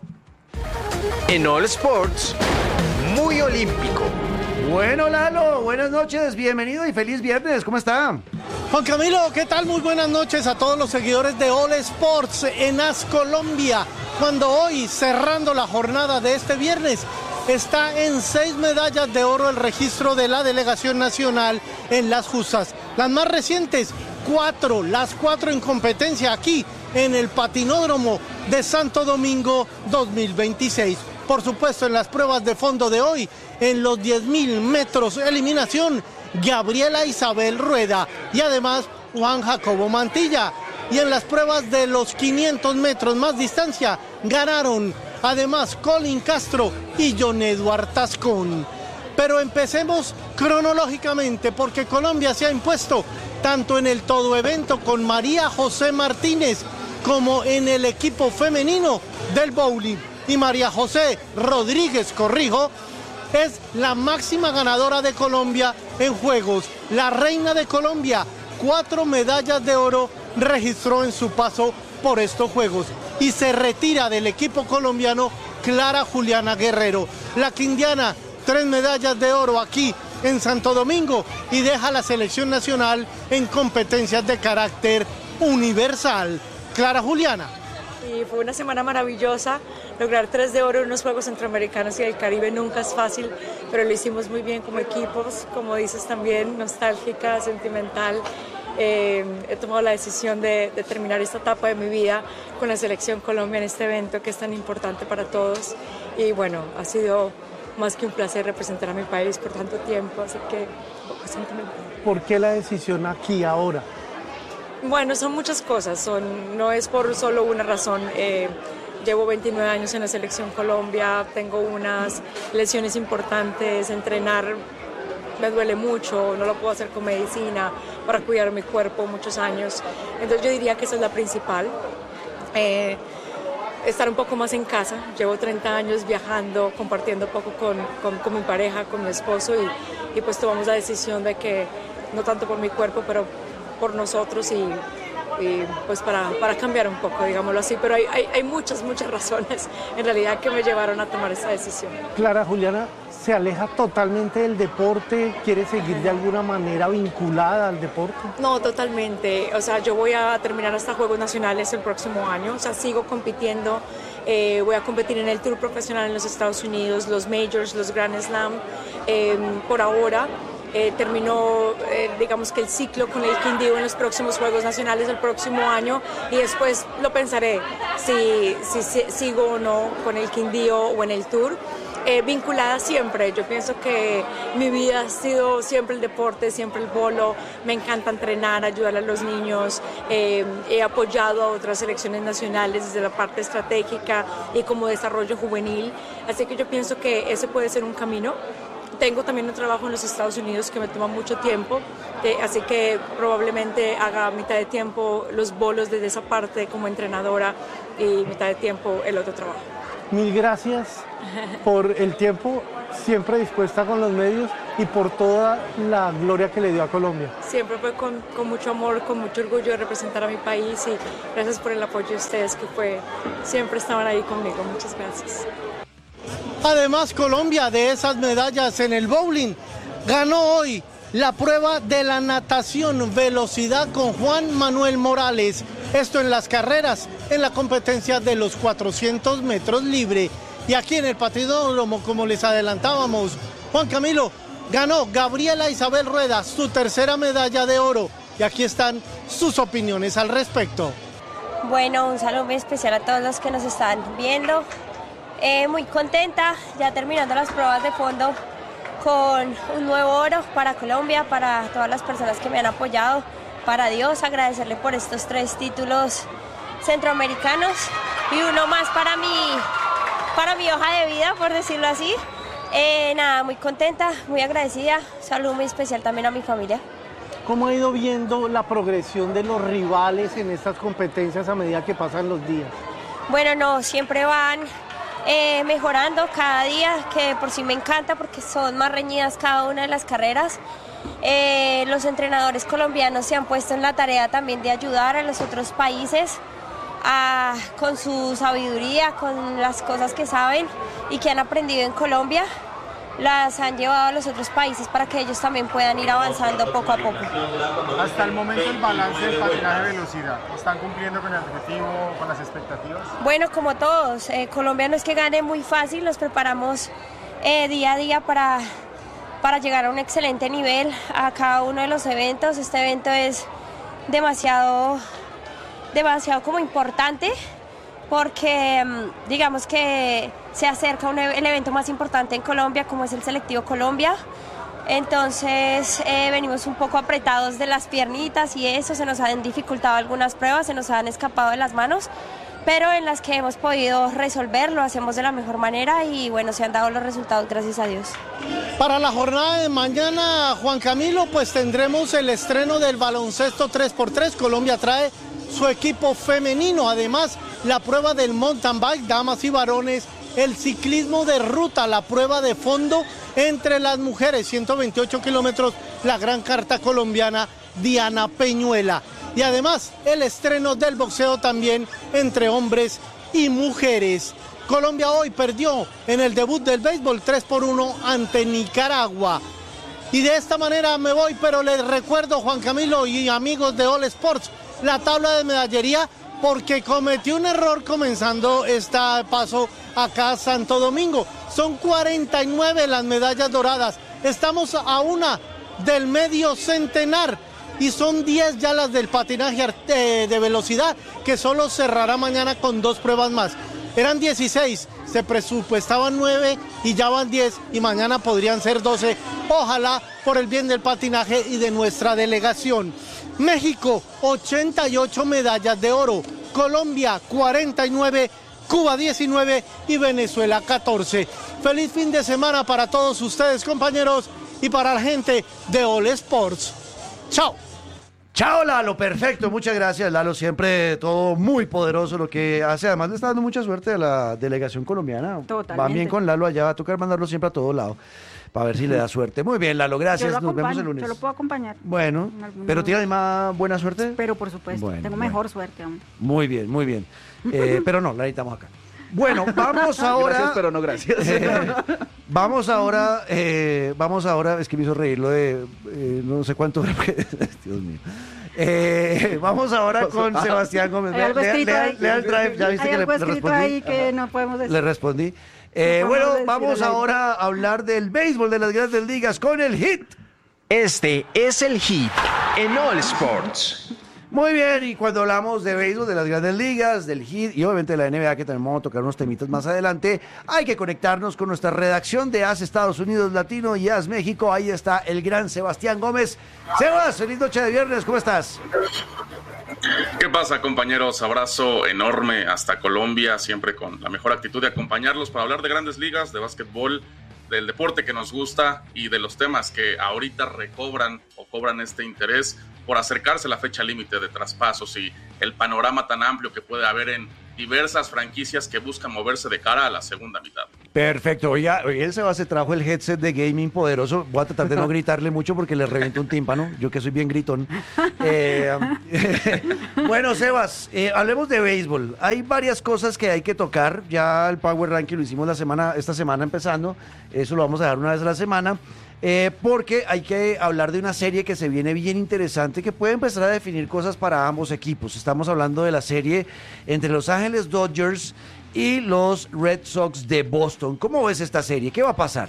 En All Sports, muy olímpico. Bueno, Lalo, buenas noches, bienvenido y feliz viernes, ¿cómo está? Juan Camilo, ¿qué tal? Muy buenas noches a todos los seguidores de All Sports en AS Colombia, cuando hoy, cerrando la jornada de este viernes, está en 6 medallas de oro el registro de la delegación nacional en las justas. Las más recientes, 4, las 4 en competencia aquí en el Patinódromo de Santo Domingo 2026. Por supuesto, en las pruebas de fondo de hoy, en los 10.000 metros eliminación, Gabriela Isabel Rueda y además Juan Jacobo Mantilla. y en las pruebas de los 500 metros más distancia ganaron además Colin Castro y John Edward Tascón. Pero empecemos cronológicamente porque Colombia se ha impuesto tanto en el todo evento con María José Martínez como en el equipo femenino del bowling. Y María José Rodríguez Corrijo es la máxima ganadora de Colombia en Juegos. La reina de Colombia, 4 medallas de oro registró en su paso por estos Juegos. Y se retira del equipo colombiano Clara Juliana Guerrero. La quindiana, 3 medallas de oro aquí en Santo Domingo y deja la selección nacional en competencias de carácter universal. Clara Juliana. Y fue una semana maravillosa, lograr 3 de oro en unos Juegos Centroamericanos y del Caribe nunca es fácil, pero lo hicimos muy bien como equipos, como dices también, nostálgica, sentimental. He tomado la decisión de terminar esta etapa de mi vida con la Selección Colombia en este evento que es tan importante para todos y bueno, ha sido más que un placer representar a mi país por tanto tiempo, así que un poco sentimental. ¿Por qué la decisión aquí ahora? Bueno, son muchas cosas, no es por solo una razón. Llevo 29 años en la Selección Colombia, tengo unas lesiones importantes, entrenar me duele mucho, no lo puedo hacer con medicina para cuidar mi cuerpo muchos años. Entonces yo diría que esa es la principal. Estar un poco más en casa, llevo 30 años viajando, compartiendo un poco con mi pareja, con mi esposo y pues tomamos la decisión de que no tanto por mi cuerpo, pero por nosotros y pues para cambiar un poco, digámoslo así, pero hay muchas razones en realidad que me llevaron a tomar esa decisión. Clara Juliana, ¿se aleja totalmente del deporte? ¿Quiere seguir de alguna manera vinculada al deporte? No, totalmente, o sea, yo voy a terminar hasta Juegos Nacionales el próximo año, o sea, sigo compitiendo, voy a competir en el Tour profesional en los Estados Unidos, los Majors, los Grand Slam, por ahora. Terminó, digamos que el ciclo con el Quindío en los próximos Juegos Nacionales el próximo año y después lo pensaré si sigo o no con el Quindío o en el Tour. Vinculada siempre, yo pienso que mi vida ha sido siempre el deporte, siempre el polo, me encanta entrenar, ayudar a los niños, he apoyado a otras selecciones nacionales desde la parte estratégica y como desarrollo juvenil, así que yo pienso que ese puede ser un camino. Tengo también un trabajo en los Estados Unidos que me toma mucho tiempo, así que probablemente haga mitad de tiempo los bolos desde esa parte como entrenadora y mitad de tiempo el otro trabajo. Mil gracias por el tiempo, siempre dispuesta con los medios y por toda la gloria que le dio a Colombia. Siempre fue con mucho amor, con mucho orgullo de representar a mi país y gracias por el apoyo de ustedes que siempre estaban ahí conmigo. Muchas gracias. Además, Colombia, de esas medallas en el bowling, ganó hoy la prueba de la natación velocidad con Juan Manuel Morales. Esto en las carreras, en la competencia de los 400 metros libre. Y aquí en el Patidódromo, como les adelantábamos, Juan Camilo, ganó Gabriela Isabel Rueda su tercera medalla de oro. Y aquí están sus opiniones al respecto. Bueno, un saludo muy especial a todos los que nos están viendo. Muy contenta, ya terminando las pruebas de fondo con un nuevo oro para Colombia, para todas las personas que me han apoyado, para Dios, agradecerle por estos 3 títulos centroamericanos y uno más para mi hoja de vida, por decirlo así. Nada, muy contenta, muy agradecida, saludo muy especial también a mi familia. ¿Cómo ha ido viendo la progresión de los rivales en estas competencias a medida que pasan los días? Bueno, no, siempre van mejorando cada día, que por sí me encanta porque son más reñidas cada una de las carreras. Los entrenadores colombianos se han puesto en la tarea también de ayudar a los otros países con su sabiduría, con las cosas que saben y que han aprendido en Colombia, las han llevado a los otros países para que ellos también puedan ir avanzando poco a poco. Hasta el momento el balance del patinaje de velocidad, ¿están cumpliendo con el objetivo, con las expectativas? Bueno, como todos, Colombia no es que gane muy fácil, nos preparamos día a día para llegar a un excelente nivel a cada uno de los eventos. Este evento es demasiado como importante porque digamos que se acerca el evento más importante en Colombia, como es el Selectivo Colombia. Entonces venimos un poco apretados de las piernitas y eso, se nos han dificultado algunas pruebas, se nos han escapado de las manos, pero en las que hemos podido resolver lo hacemos de la mejor manera y bueno, se han dado los resultados, gracias a Dios. Para la jornada de mañana, Juan Camilo, pues tendremos el estreno del baloncesto 3x3. Colombia trae su equipo femenino, además la prueba del mountain bike, damas y varones, el ciclismo de ruta, la prueba de fondo entre las mujeres, 128 kilómetros, la gran carta colombiana Diana Peñuela. Y además el estreno del boxeo también entre hombres y mujeres. Colombia hoy perdió en el debut del béisbol 3-1 ante Nicaragua. Y de esta manera me voy, pero les recuerdo, Juan Camilo y amigos de All Sports, la tabla de medallería, porque cometí un error comenzando este paso acá a Santo Domingo. Son 49 las medallas doradas. Estamos a una del medio centenar y son 10 ya las del patinaje de velocidad, que solo cerrará mañana con 2 pruebas más. Eran 16, se presupuestaban 9 y ya van 10 y mañana podrían ser 12. Ojalá por el bien del patinaje y de nuestra delegación. México, 88 medallas de oro. Colombia, 49, Cuba 19 y Venezuela 14. Feliz fin de semana para todos ustedes, compañeros, y para la gente de All Sports. Chao. Chao, Lalo, perfecto, muchas gracias, Lalo, siempre todo muy poderoso lo que hace, además le está dando mucha suerte a la delegación colombiana. Totalmente. Van bien con Lalo allá, va a tocar mandarlo siempre a todo lado, para ver si le da suerte. Muy bien, Lalo, gracias, nos vemos el lunes. Yo lo puedo acompañar. Bueno, ¿pero tiene además buena suerte? Pero por supuesto, bueno, tengo mejor suerte aún. Muy bien, muy bien, pero no, la necesitamos acá. Bueno, vamos ahora. Gracias, pero no gracias. Vamos ahora, es que me hizo reír lo de no sé cuánto. Dios mío. Vamos ahora con Sebastián Gómez. Hay algo escrito ahí. Lea el drive, ya viste Hay que le algo escrito respondí. ahí que no podemos decir. Le respondí. podemos Bueno, decir vamos al aire. ahora a hablar del béisbol de las grandes ligas con el hit. Este es el hit en All Sports. Muy bien, y cuando hablamos de béisbol, de las grandes ligas, del hit y obviamente de la NBA, que también vamos a tocar unos temitas más adelante, hay que conectarnos con nuestra redacción de AS Estados Unidos Latino y AS México. Ahí está el gran Sebastián Gómez. Sebas, feliz noche de viernes, ¿cómo estás? ¿Qué pasa, compañeros? Abrazo enorme hasta Colombia, siempre con la mejor actitud de acompañarlos para hablar de grandes ligas, de básquetbol, del deporte que nos gusta y de los temas que ahorita recobran o cobran este interés por acercarse a la fecha límite de traspasos y el panorama tan amplio que puede haber en diversas franquicias que buscan moverse de cara a la segunda mitad. Perfecto, oiga, el Sebas se trajo el headset de gaming poderoso. Voy a tratar de no gritarle mucho porque le reviento un tímpano, yo que soy bien gritón. Bueno, Sebas, hablemos de béisbol. Hay varias cosas que hay que tocar. Ya el Power Ranking lo hicimos esta semana empezando. Eso lo vamos a dar una vez a la semana. Porque hay que hablar de una serie que se viene bien interesante, que puede empezar a definir cosas para ambos equipos. Estamos hablando de la serie entre Los Ángeles Dodgers y los Red Sox de Boston. ¿Cómo ves esta serie? ¿Qué va a pasar?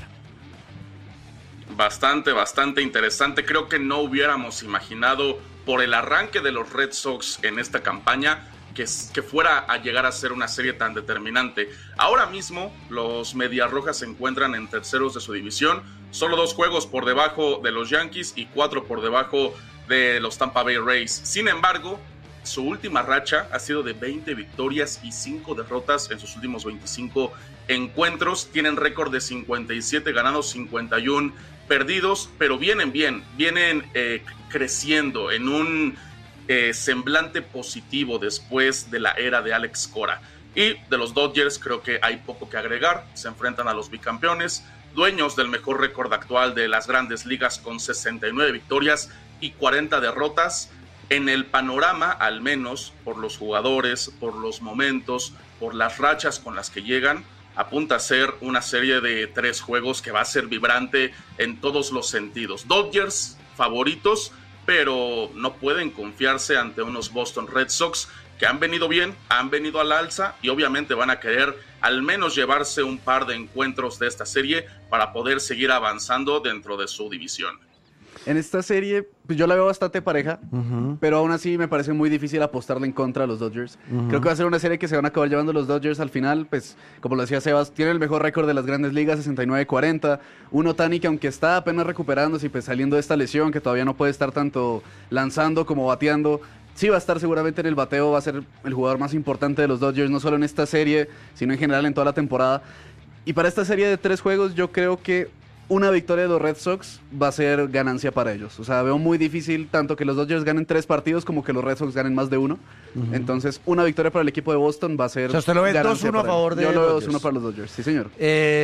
Bastante interesante. Creo que no hubiéramos imaginado por el arranque de los Red Sox en esta campaña que fuera a llegar a ser una serie tan determinante. Ahora mismo los Medias Rojas se encuentran en terceros de su división, solo 2 juegos por debajo de los Yankees y 4 por debajo de los Tampa Bay Rays. Sin embargo, su última racha ha sido de 20 victorias y 5 derrotas en sus últimos 25 encuentros. Tienen récord de 57 ganados, 51 perdidos, pero vienen creciendo en un semblante positivo después de la era de Alex Cora. Y de los Dodgers creo que hay poco que agregar. Se enfrentan a los bicampeones, dueños del mejor récord actual de las grandes ligas con 69 victorias y 40 derrotas. En el panorama, al menos por los jugadores, por los momentos, por las rachas con las que llegan, apunta a ser una serie de 3 juegos que va a ser vibrante en todos los sentidos. Dodgers favoritos, pero no pueden confiarse ante unos Boston Red Sox que han venido bien, han venido al alza y obviamente van a querer al menos llevarse un par de encuentros de esta serie para poder seguir avanzando dentro de su división. En esta serie, pues yo la veo bastante pareja, pero aún así me parece muy difícil apostarle en contra a los Dodgers. Creo que va a ser una serie que se van a acabar llevando los Dodgers al final, pues como lo decía Sebas, tiene el mejor récord de las grandes ligas, 69-40. Un Ohtani que aunque está apenas recuperándose y pues saliendo de esta lesión, que todavía no puede estar tanto lanzando como bateando, sí va a estar seguramente en el bateo, va a ser el jugador más importante de los Dodgers, no solo en esta serie, sino en general en toda la temporada. Y para esta serie de 3 juegos yo creo que una victoria de los Red Sox va a ser ganancia para ellos. O sea, veo muy difícil tanto que los Dodgers ganen 3 partidos como que los Red Sox ganen más de 1. Entonces, una victoria para el equipo de Boston va a ser. O sea, ¿usted lo ve 2-1 a favor de Yo lo veo Dodgers? 2-1 para los Dodgers, sí, señor.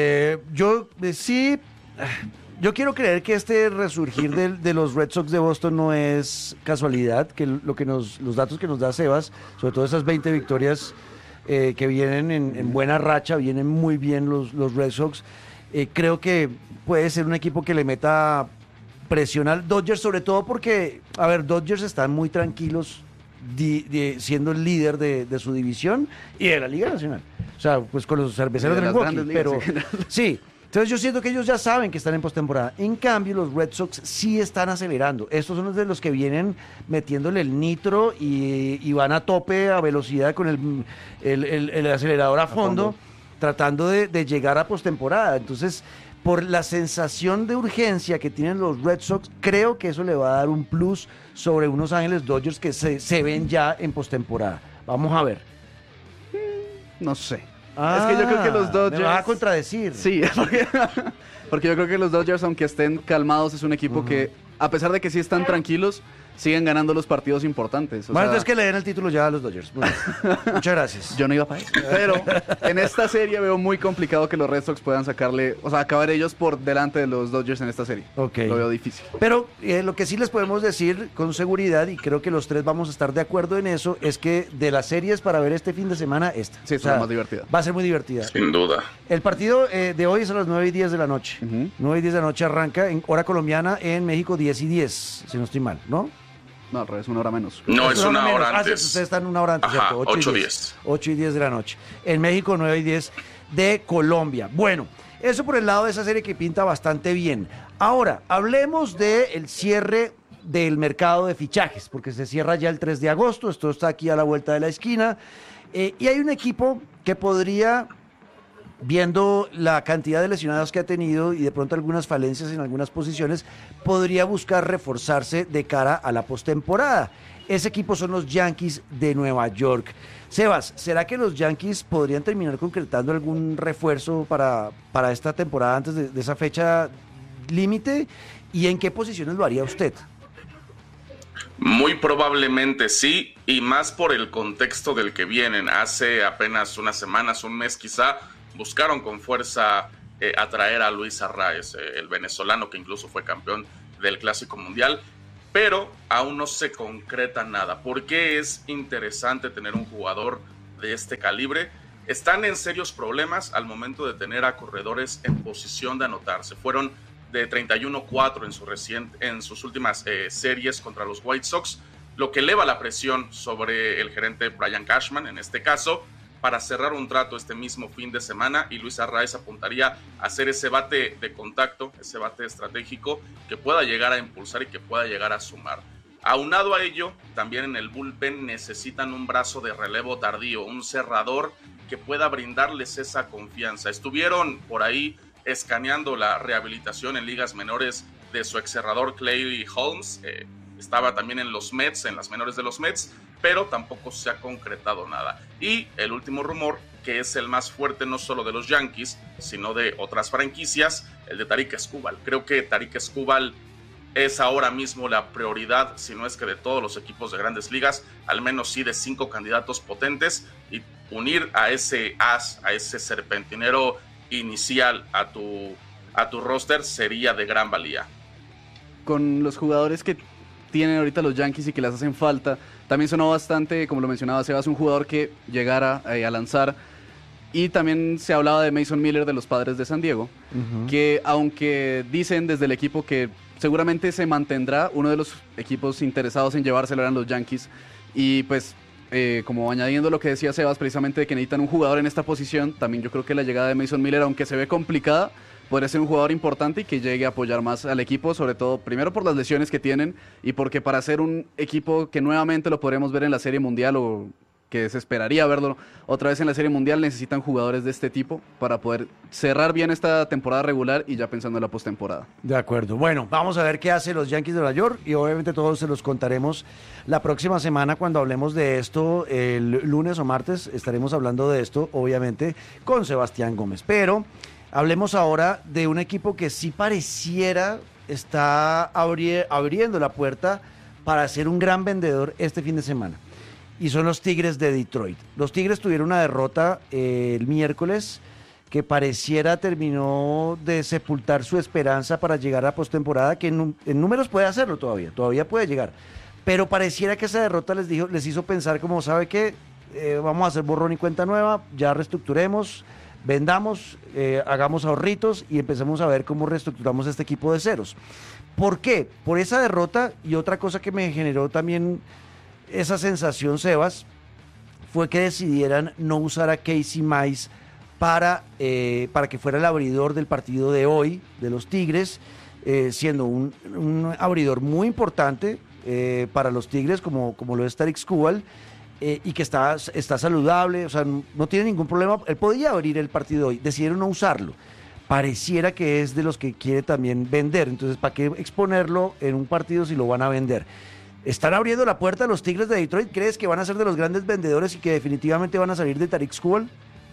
Yo quiero creer que este resurgir de los Red Sox de Boston no es casualidad, que los datos que nos da Sebas, sobre todo esas 20 victorias que vienen en buena racha, vienen muy bien los Red Sox. Creo que puede ser un equipo que le meta presión al Dodgers, sobre todo porque, a ver, Dodgers están muy tranquilos siendo el líder de su división y de la Liga Nacional. O sea, pues con los cerveceros de Milwaukee, pero sí. Entonces yo siento que ellos ya saben que están en postemporada. En cambio, los Red Sox sí están acelerando. Estos son los de los que vienen metiéndole el nitro y van a tope, a velocidad con el acelerador a fondo, tratando de llegar a postemporada. Entonces, por la sensación de urgencia que tienen los Red Sox, creo que eso le va a dar un plus sobre unos Ángeles Dodgers que se ven ya en postemporada. Vamos a ver. No sé. Es que yo creo que los Dodgers... Me vas a contradecir. Sí, porque yo creo que los Dodgers, aunque estén calmados, es un equipo que, a pesar de que sí están tranquilos, siguen ganando los partidos importantes. Bueno, entonces que le den el título ya a los Dodgers. Muchas gracias. Yo no iba para eso. Pero en esta serie veo muy complicado que los Red Sox puedan sacarle, o sea, acabar ellos por delante de los Dodgers en esta serie. Ok. Lo veo difícil. Pero lo que sí les podemos decir con seguridad, y creo que los tres vamos a estar de acuerdo en eso, es que de las series para ver este fin de semana, esta. Sí, es la más divertida. Va a ser muy divertida. Sin duda. El partido de hoy es a las 9:10 de la noche. 9:10 de la noche arranca en hora colombiana, en México 10:10, si no estoy mal, ¿no? No, al revés, una hora menos. No, es una hora menos. antes. Ustedes están una hora antes, Ajá, ¿cierto? 8:10. 8:10 de la noche. En México, 9:10 de Colombia. Bueno, eso por el lado de esa serie que pinta bastante bien. Ahora, hablemos del cierre del mercado de fichajes, porque se cierra ya el 3 de agosto, esto está aquí a la vuelta de la esquina, y hay un equipo que podría, viendo la cantidad de lesionados que ha tenido y de pronto algunas falencias en algunas posiciones, podría buscar reforzarse de cara a la postemporada. Ese equipo son los Yankees de Nueva York. Sebas, ¿será que los Yankees podrían terminar concretando algún refuerzo para esta temporada antes de esa fecha límite? ¿Y en qué posiciones lo haría usted? Muy probablemente sí, y más por el contexto del que vienen. Hace apenas unas semanas, un mes quizá, buscaron con fuerza atraer a Luis Arraez, el venezolano que incluso fue campeón del Clásico Mundial, pero aún no se concreta nada. ¿Por qué es interesante tener un jugador de este calibre? Están en serios problemas al momento de tener a corredores en posición de anotarse. Fueron de 31-4 en sus últimas series contra los White Sox, lo que eleva la presión sobre el gerente Brian Cashman, en este caso, para cerrar un trato este mismo fin de semana, y Luis Arraez apuntaría a hacer ese bate de contacto, ese bate estratégico que pueda llegar a impulsar y que pueda llegar a sumar. Aunado a ello, también en el bullpen necesitan un brazo de relevo tardío, un cerrador que pueda brindarles esa confianza. Estuvieron por ahí escaneando la rehabilitación en ligas menores de su ex cerrador Clay Holmes, estaba también en los Mets, en las menores de los Mets, pero tampoco se ha concretado nada. Y el último rumor, que es el más fuerte no solo de los Yankees, sino de otras franquicias, el de Tarik Skubal. Creo que Tarik Skubal es ahora mismo la prioridad, si no es que de todos los equipos de grandes ligas, al menos sí de 5 candidatos potentes, y unir a ese as, a ese serpentinero inicial a tu roster sería de gran valía. Con los jugadores que tienen ahorita los Yankees y que les hacen falta, también sonó bastante, como lo mencionaba Sebas, un jugador que llegara a lanzar. Y también se hablaba de Mason Miller de los Padres de San Diego, que aunque dicen desde el equipo que seguramente se mantendrá, uno de los equipos interesados en llevárselo eran los Yankees. Y pues, como añadiendo lo que decía Sebas, precisamente de que necesitan un jugador en esta posición, también yo creo que la llegada de Mason Miller, aunque se ve complicada, podría ser un jugador importante y que llegue a apoyar más al equipo, sobre todo primero por las lesiones que tienen y porque para ser un equipo que nuevamente lo podremos ver en la Serie Mundial o que se esperaría verlo otra vez en la Serie Mundial, necesitan jugadores de este tipo para poder cerrar bien esta temporada regular y ya pensando en la postemporada. De acuerdo. Bueno, vamos a ver qué hacen los Yankees de Nueva York y obviamente todos se los contaremos la próxima semana cuando hablemos de esto. El lunes o martes estaremos hablando de esto, obviamente, con Sebastián Gómez. Pero hablemos ahora de un equipo que sí pareciera está abriendo la puerta para ser un gran vendedor este fin de semana. Y son los Tigres de Detroit. Los Tigres tuvieron una derrota el miércoles que pareciera terminó de sepultar su esperanza para llegar a postemporada, que en números puede hacerlo todavía puede llegar. Pero pareciera que esa derrota les hizo pensar como, ¿sabe qué? Vamos a hacer borrón y cuenta nueva, ya reestructuremos, vendamos, hagamos ahorritos y empecemos a ver cómo reestructuramos este equipo de ceros. ¿Por qué? Por esa derrota y otra cosa que me generó también esa sensación, Sebas, fue que decidieran no usar a Casey Mize para que fuera el abridor del partido de hoy de los Tigres, siendo un abridor muy importante para los Tigres como lo es Tarik Skubal, y que está saludable, o sea, no tiene ningún problema. Él podía abrir el partido de hoy, decidieron no usarlo. Pareciera que es de los que quiere también vender, entonces ¿para qué exponerlo en un partido si lo van a vender? ¿Están abriendo la puerta a los Tigres de Detroit? ¿Crees que van a ser de los grandes vendedores y que definitivamente van a salir de Tarik Skubal?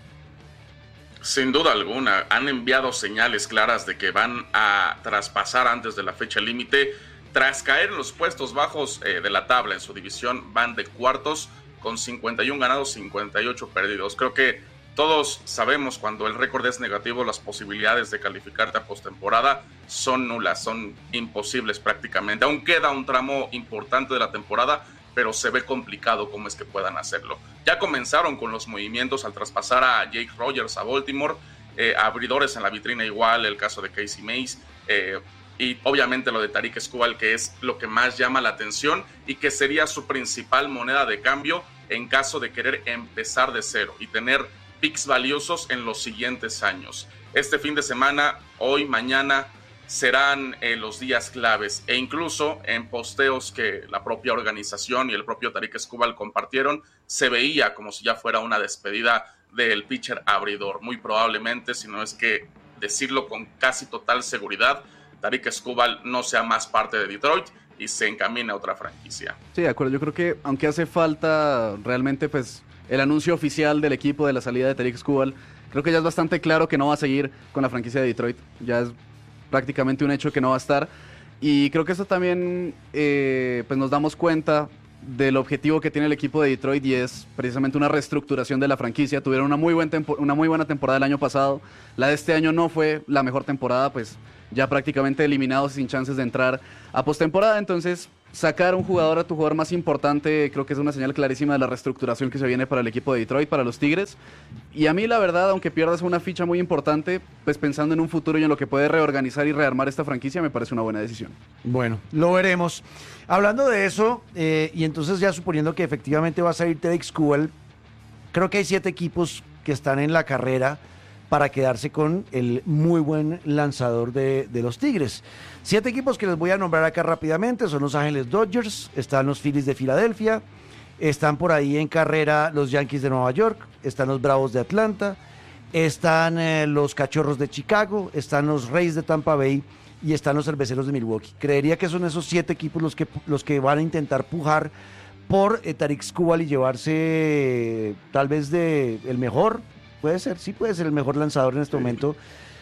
Sin duda alguna, han enviado señales claras de que van a traspasar antes de la fecha límite. Tras caer en los puestos bajos de la tabla en su división, van de cuartos con 51 ganados, 58 perdidos. Creo que todos sabemos cuando el récord es negativo, las posibilidades de calificarte a postemporada son nulas, son imposibles prácticamente. Aún queda un tramo importante de la temporada, pero se ve complicado cómo es que puedan hacerlo. Ya comenzaron con los movimientos al traspasar a Jake Rogers a Baltimore, abridores en la vitrina igual, el caso de Casey Mize, y obviamente lo de Tarik Skubal, que es lo que más llama la atención y que sería su principal moneda de cambio en caso de querer empezar de cero y tener picks valiosos en los siguientes años. Este fin de semana, hoy, mañana, serán los días claves, e incluso en posteos que la propia organización y el propio Tarik Skubal compartieron, se veía como si ya fuera una despedida del pitcher abridor. Muy probablemente, si no es que decirlo con casi total seguridad, Tarik Skubal no sea más parte de Detroit y se encamina a otra franquicia. Sí, de acuerdo. Yo creo que aunque hace falta realmente pues el anuncio oficial del equipo de la salida de Tarik Skubal, creo que ya es bastante claro que no va a seguir con la franquicia de Detroit. Ya es prácticamente un hecho que no va a estar. Y creo que eso también pues nos damos cuenta del objetivo que tiene el equipo de Detroit, y es precisamente una reestructuración de la franquicia. Tuvieron una muy buena temporada el año pasado. La de este año no fue la mejor temporada, pues ya prácticamente eliminados sin chances de entrar a postemporada. Entonces, sacar un jugador a tu jugador más importante creo que es una señal clarísima de la reestructuración que se viene para el equipo de Detroit, para los Tigres. Y a mí, la verdad, aunque pierdas una ficha muy importante, pues pensando en un futuro y en lo que puede reorganizar y rearmar esta franquicia, me parece una buena decisión. Bueno, lo veremos. Hablando de eso, y entonces ya suponiendo que efectivamente va a salir Tarik Skubal, creo que hay 7 equipos que están en la carrera para quedarse con el muy buen lanzador de los Tigres. 7 equipos que les voy a nombrar acá rápidamente: son Los Ángeles Dodgers, están los Phillies de Filadelfia, están por ahí en carrera los Yankees de Nueva York, están los Bravos de Atlanta, están los Cachorros de Chicago, están los Rays de Tampa Bay y están los Cerveceros de Milwaukee. Creería que son esos 7 equipos los que van a intentar pujar por Tarik Skubal y llevarse tal vez el mejor. Puede ser, sí puede ser el mejor lanzador en este momento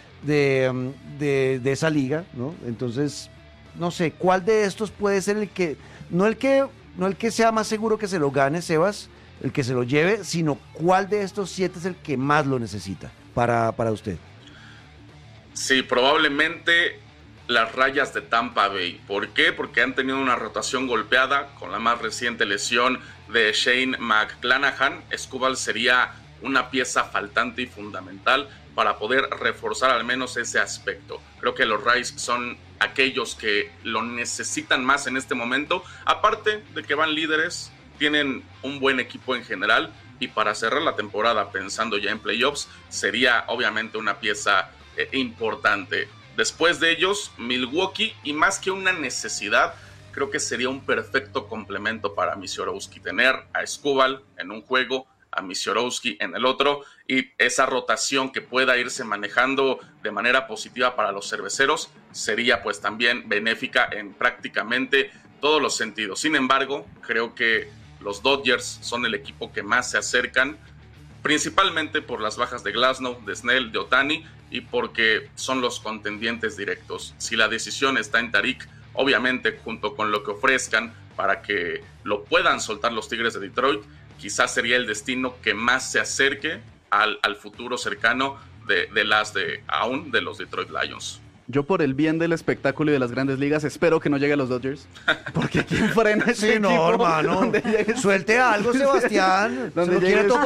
de esa liga, ¿no? Entonces, no sé, ¿cuál de estos puede ser el que no el que sea más seguro que se lo gane, Sebas, el que se lo lleve, sino cuál de estos 7 es el que más lo necesita para usted? Sí, probablemente las Rayas de Tampa Bay. ¿Por qué? Porque han tenido una rotación golpeada con la más reciente lesión de Shane McClanahan. Skubal sería una pieza faltante y fundamental para poder reforzar al menos ese aspecto. Creo que los Rays son aquellos que lo necesitan más en este momento, aparte de que van líderes, tienen un buen equipo en general, y para cerrar la temporada pensando ya en playoffs, sería obviamente una pieza importante. Después de ellos, Milwaukee, y más que una necesidad, creo que sería un perfecto complemento para Misiorowski. Tener a Skubal en un juego, a Misiorowski en el otro, y esa rotación que pueda irse manejando de manera positiva para los cerveceros sería pues también benéfica en prácticamente todos los sentidos. Sin embargo, creo que los Dodgers son el equipo que más se acercan, principalmente por las bajas de Glasnow, de Snell, de Ohtani, y porque son los contendientes directos. Si la decisión está en Tarik, obviamente junto con lo que ofrezcan para que lo puedan soltar los Tigres de Detroit, quizás sería el destino que más se acerque al futuro cercano de los Detroit Lions. Yo, por el bien del espectáculo y de las grandes ligas, espero que no llegue a los Dodgers. Porque ¿quién frena ese equipo? No, hermano. Suelte algo, Sebastián. Donde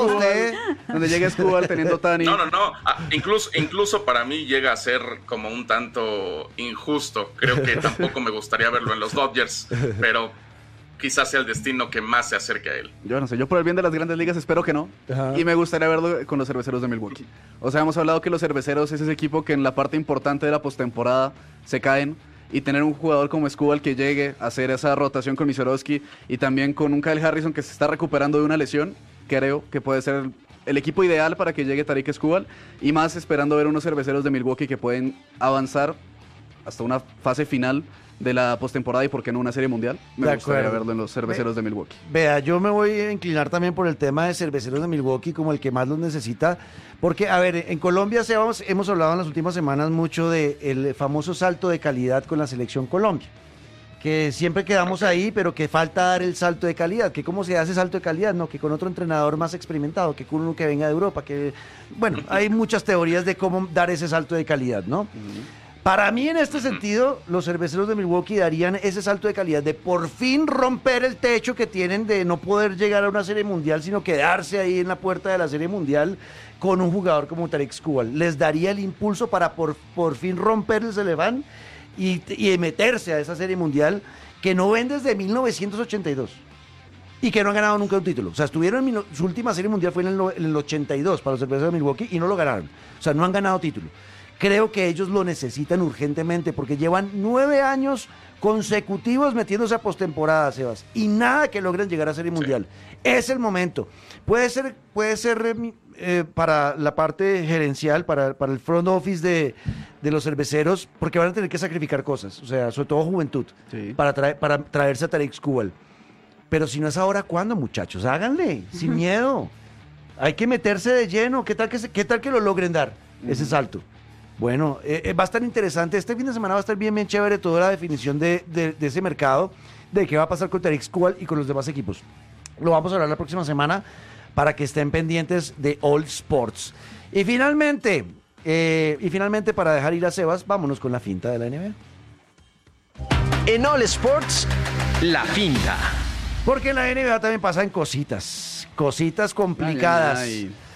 llegue Skubal teniendo Ohtani. No. Incluso para mí llega a ser como un tanto injusto. Creo que tampoco me gustaría verlo en los Dodgers, pero quizás sea el destino que más se acerque a él. Yo no sé, yo por el bien de las grandes ligas espero que no. Ajá. Y me gustaría verlo con los Cerveceros de Milwaukee. O sea, hemos hablado que los Cerveceros es ese equipo que en la parte importante de la postemporada se caen, y tener un jugador como Skubal que llegue a hacer esa rotación con Misiorowski y también con un Kyle Harrison que se está recuperando de una lesión, creo que puede ser el equipo ideal para que llegue Tarik Skubal, y más esperando ver unos Cerveceros de Milwaukee que pueden avanzar hasta una fase final de la postemporada y por qué no una serie mundial. Me gustaría verlo en los Cerveceros de Milwaukee. Vea, yo me voy a inclinar también por el tema de Cerveceros de Milwaukee como el que más los necesita, porque, a ver, en Colombia hemos hablado en las últimas semanas mucho del famoso salto de calidad con la selección Colombia, que siempre quedamos ahí, pero que falta dar el salto de calidad. Que ¿cómo se hace salto de calidad? No, que con otro entrenador más experimentado, que con uno que venga de Europa, que, bueno, hay muchas teorías de cómo dar ese salto de calidad, ¿no? Para mí, en este sentido, los Cerveceros de Milwaukee darían ese salto de calidad de por fin romper el techo que tienen de no poder llegar a una serie mundial, sino quedarse ahí en la puerta de la serie mundial con un jugador como Tarik Skubal. Les daría el impulso para por fin romper el celefán y meterse a esa serie mundial que no ven desde 1982 y que no han ganado nunca un título. O sea, estuvieron su última serie mundial fue en el 82 para los Cerveceros de Milwaukee y no lo ganaron. O sea, no han ganado título. Creo que ellos lo necesitan urgentemente porque llevan 9 años consecutivos metiéndose a postemporada, Sebas, y nada que logren llegar a Serie Mundial. Es el momento. Puede ser para la parte gerencial, para el front office de los cerveceros, porque van a tener que sacrificar cosas, o sea, sobre todo juventud, sí, para traerse a Tarik Skubal. Pero si no es ahora, ¿cuándo, muchachos? Háganle, sin miedo. Hay que meterse de lleno. ¿Qué tal que lo logren dar ese salto? Bueno, va a estar interesante. Este fin de semana va a estar bien chévere toda la definición de ese mercado, de qué va a pasar con Tarik Skubal y con los demás equipos. Lo vamos a hablar la próxima semana para que estén pendientes de All Sports. Y finalmente, para dejar ir a Sebas, vámonos con la finta de la NBA. En All Sports, la finta. Porque en la NBA también pasan cositas complicadas.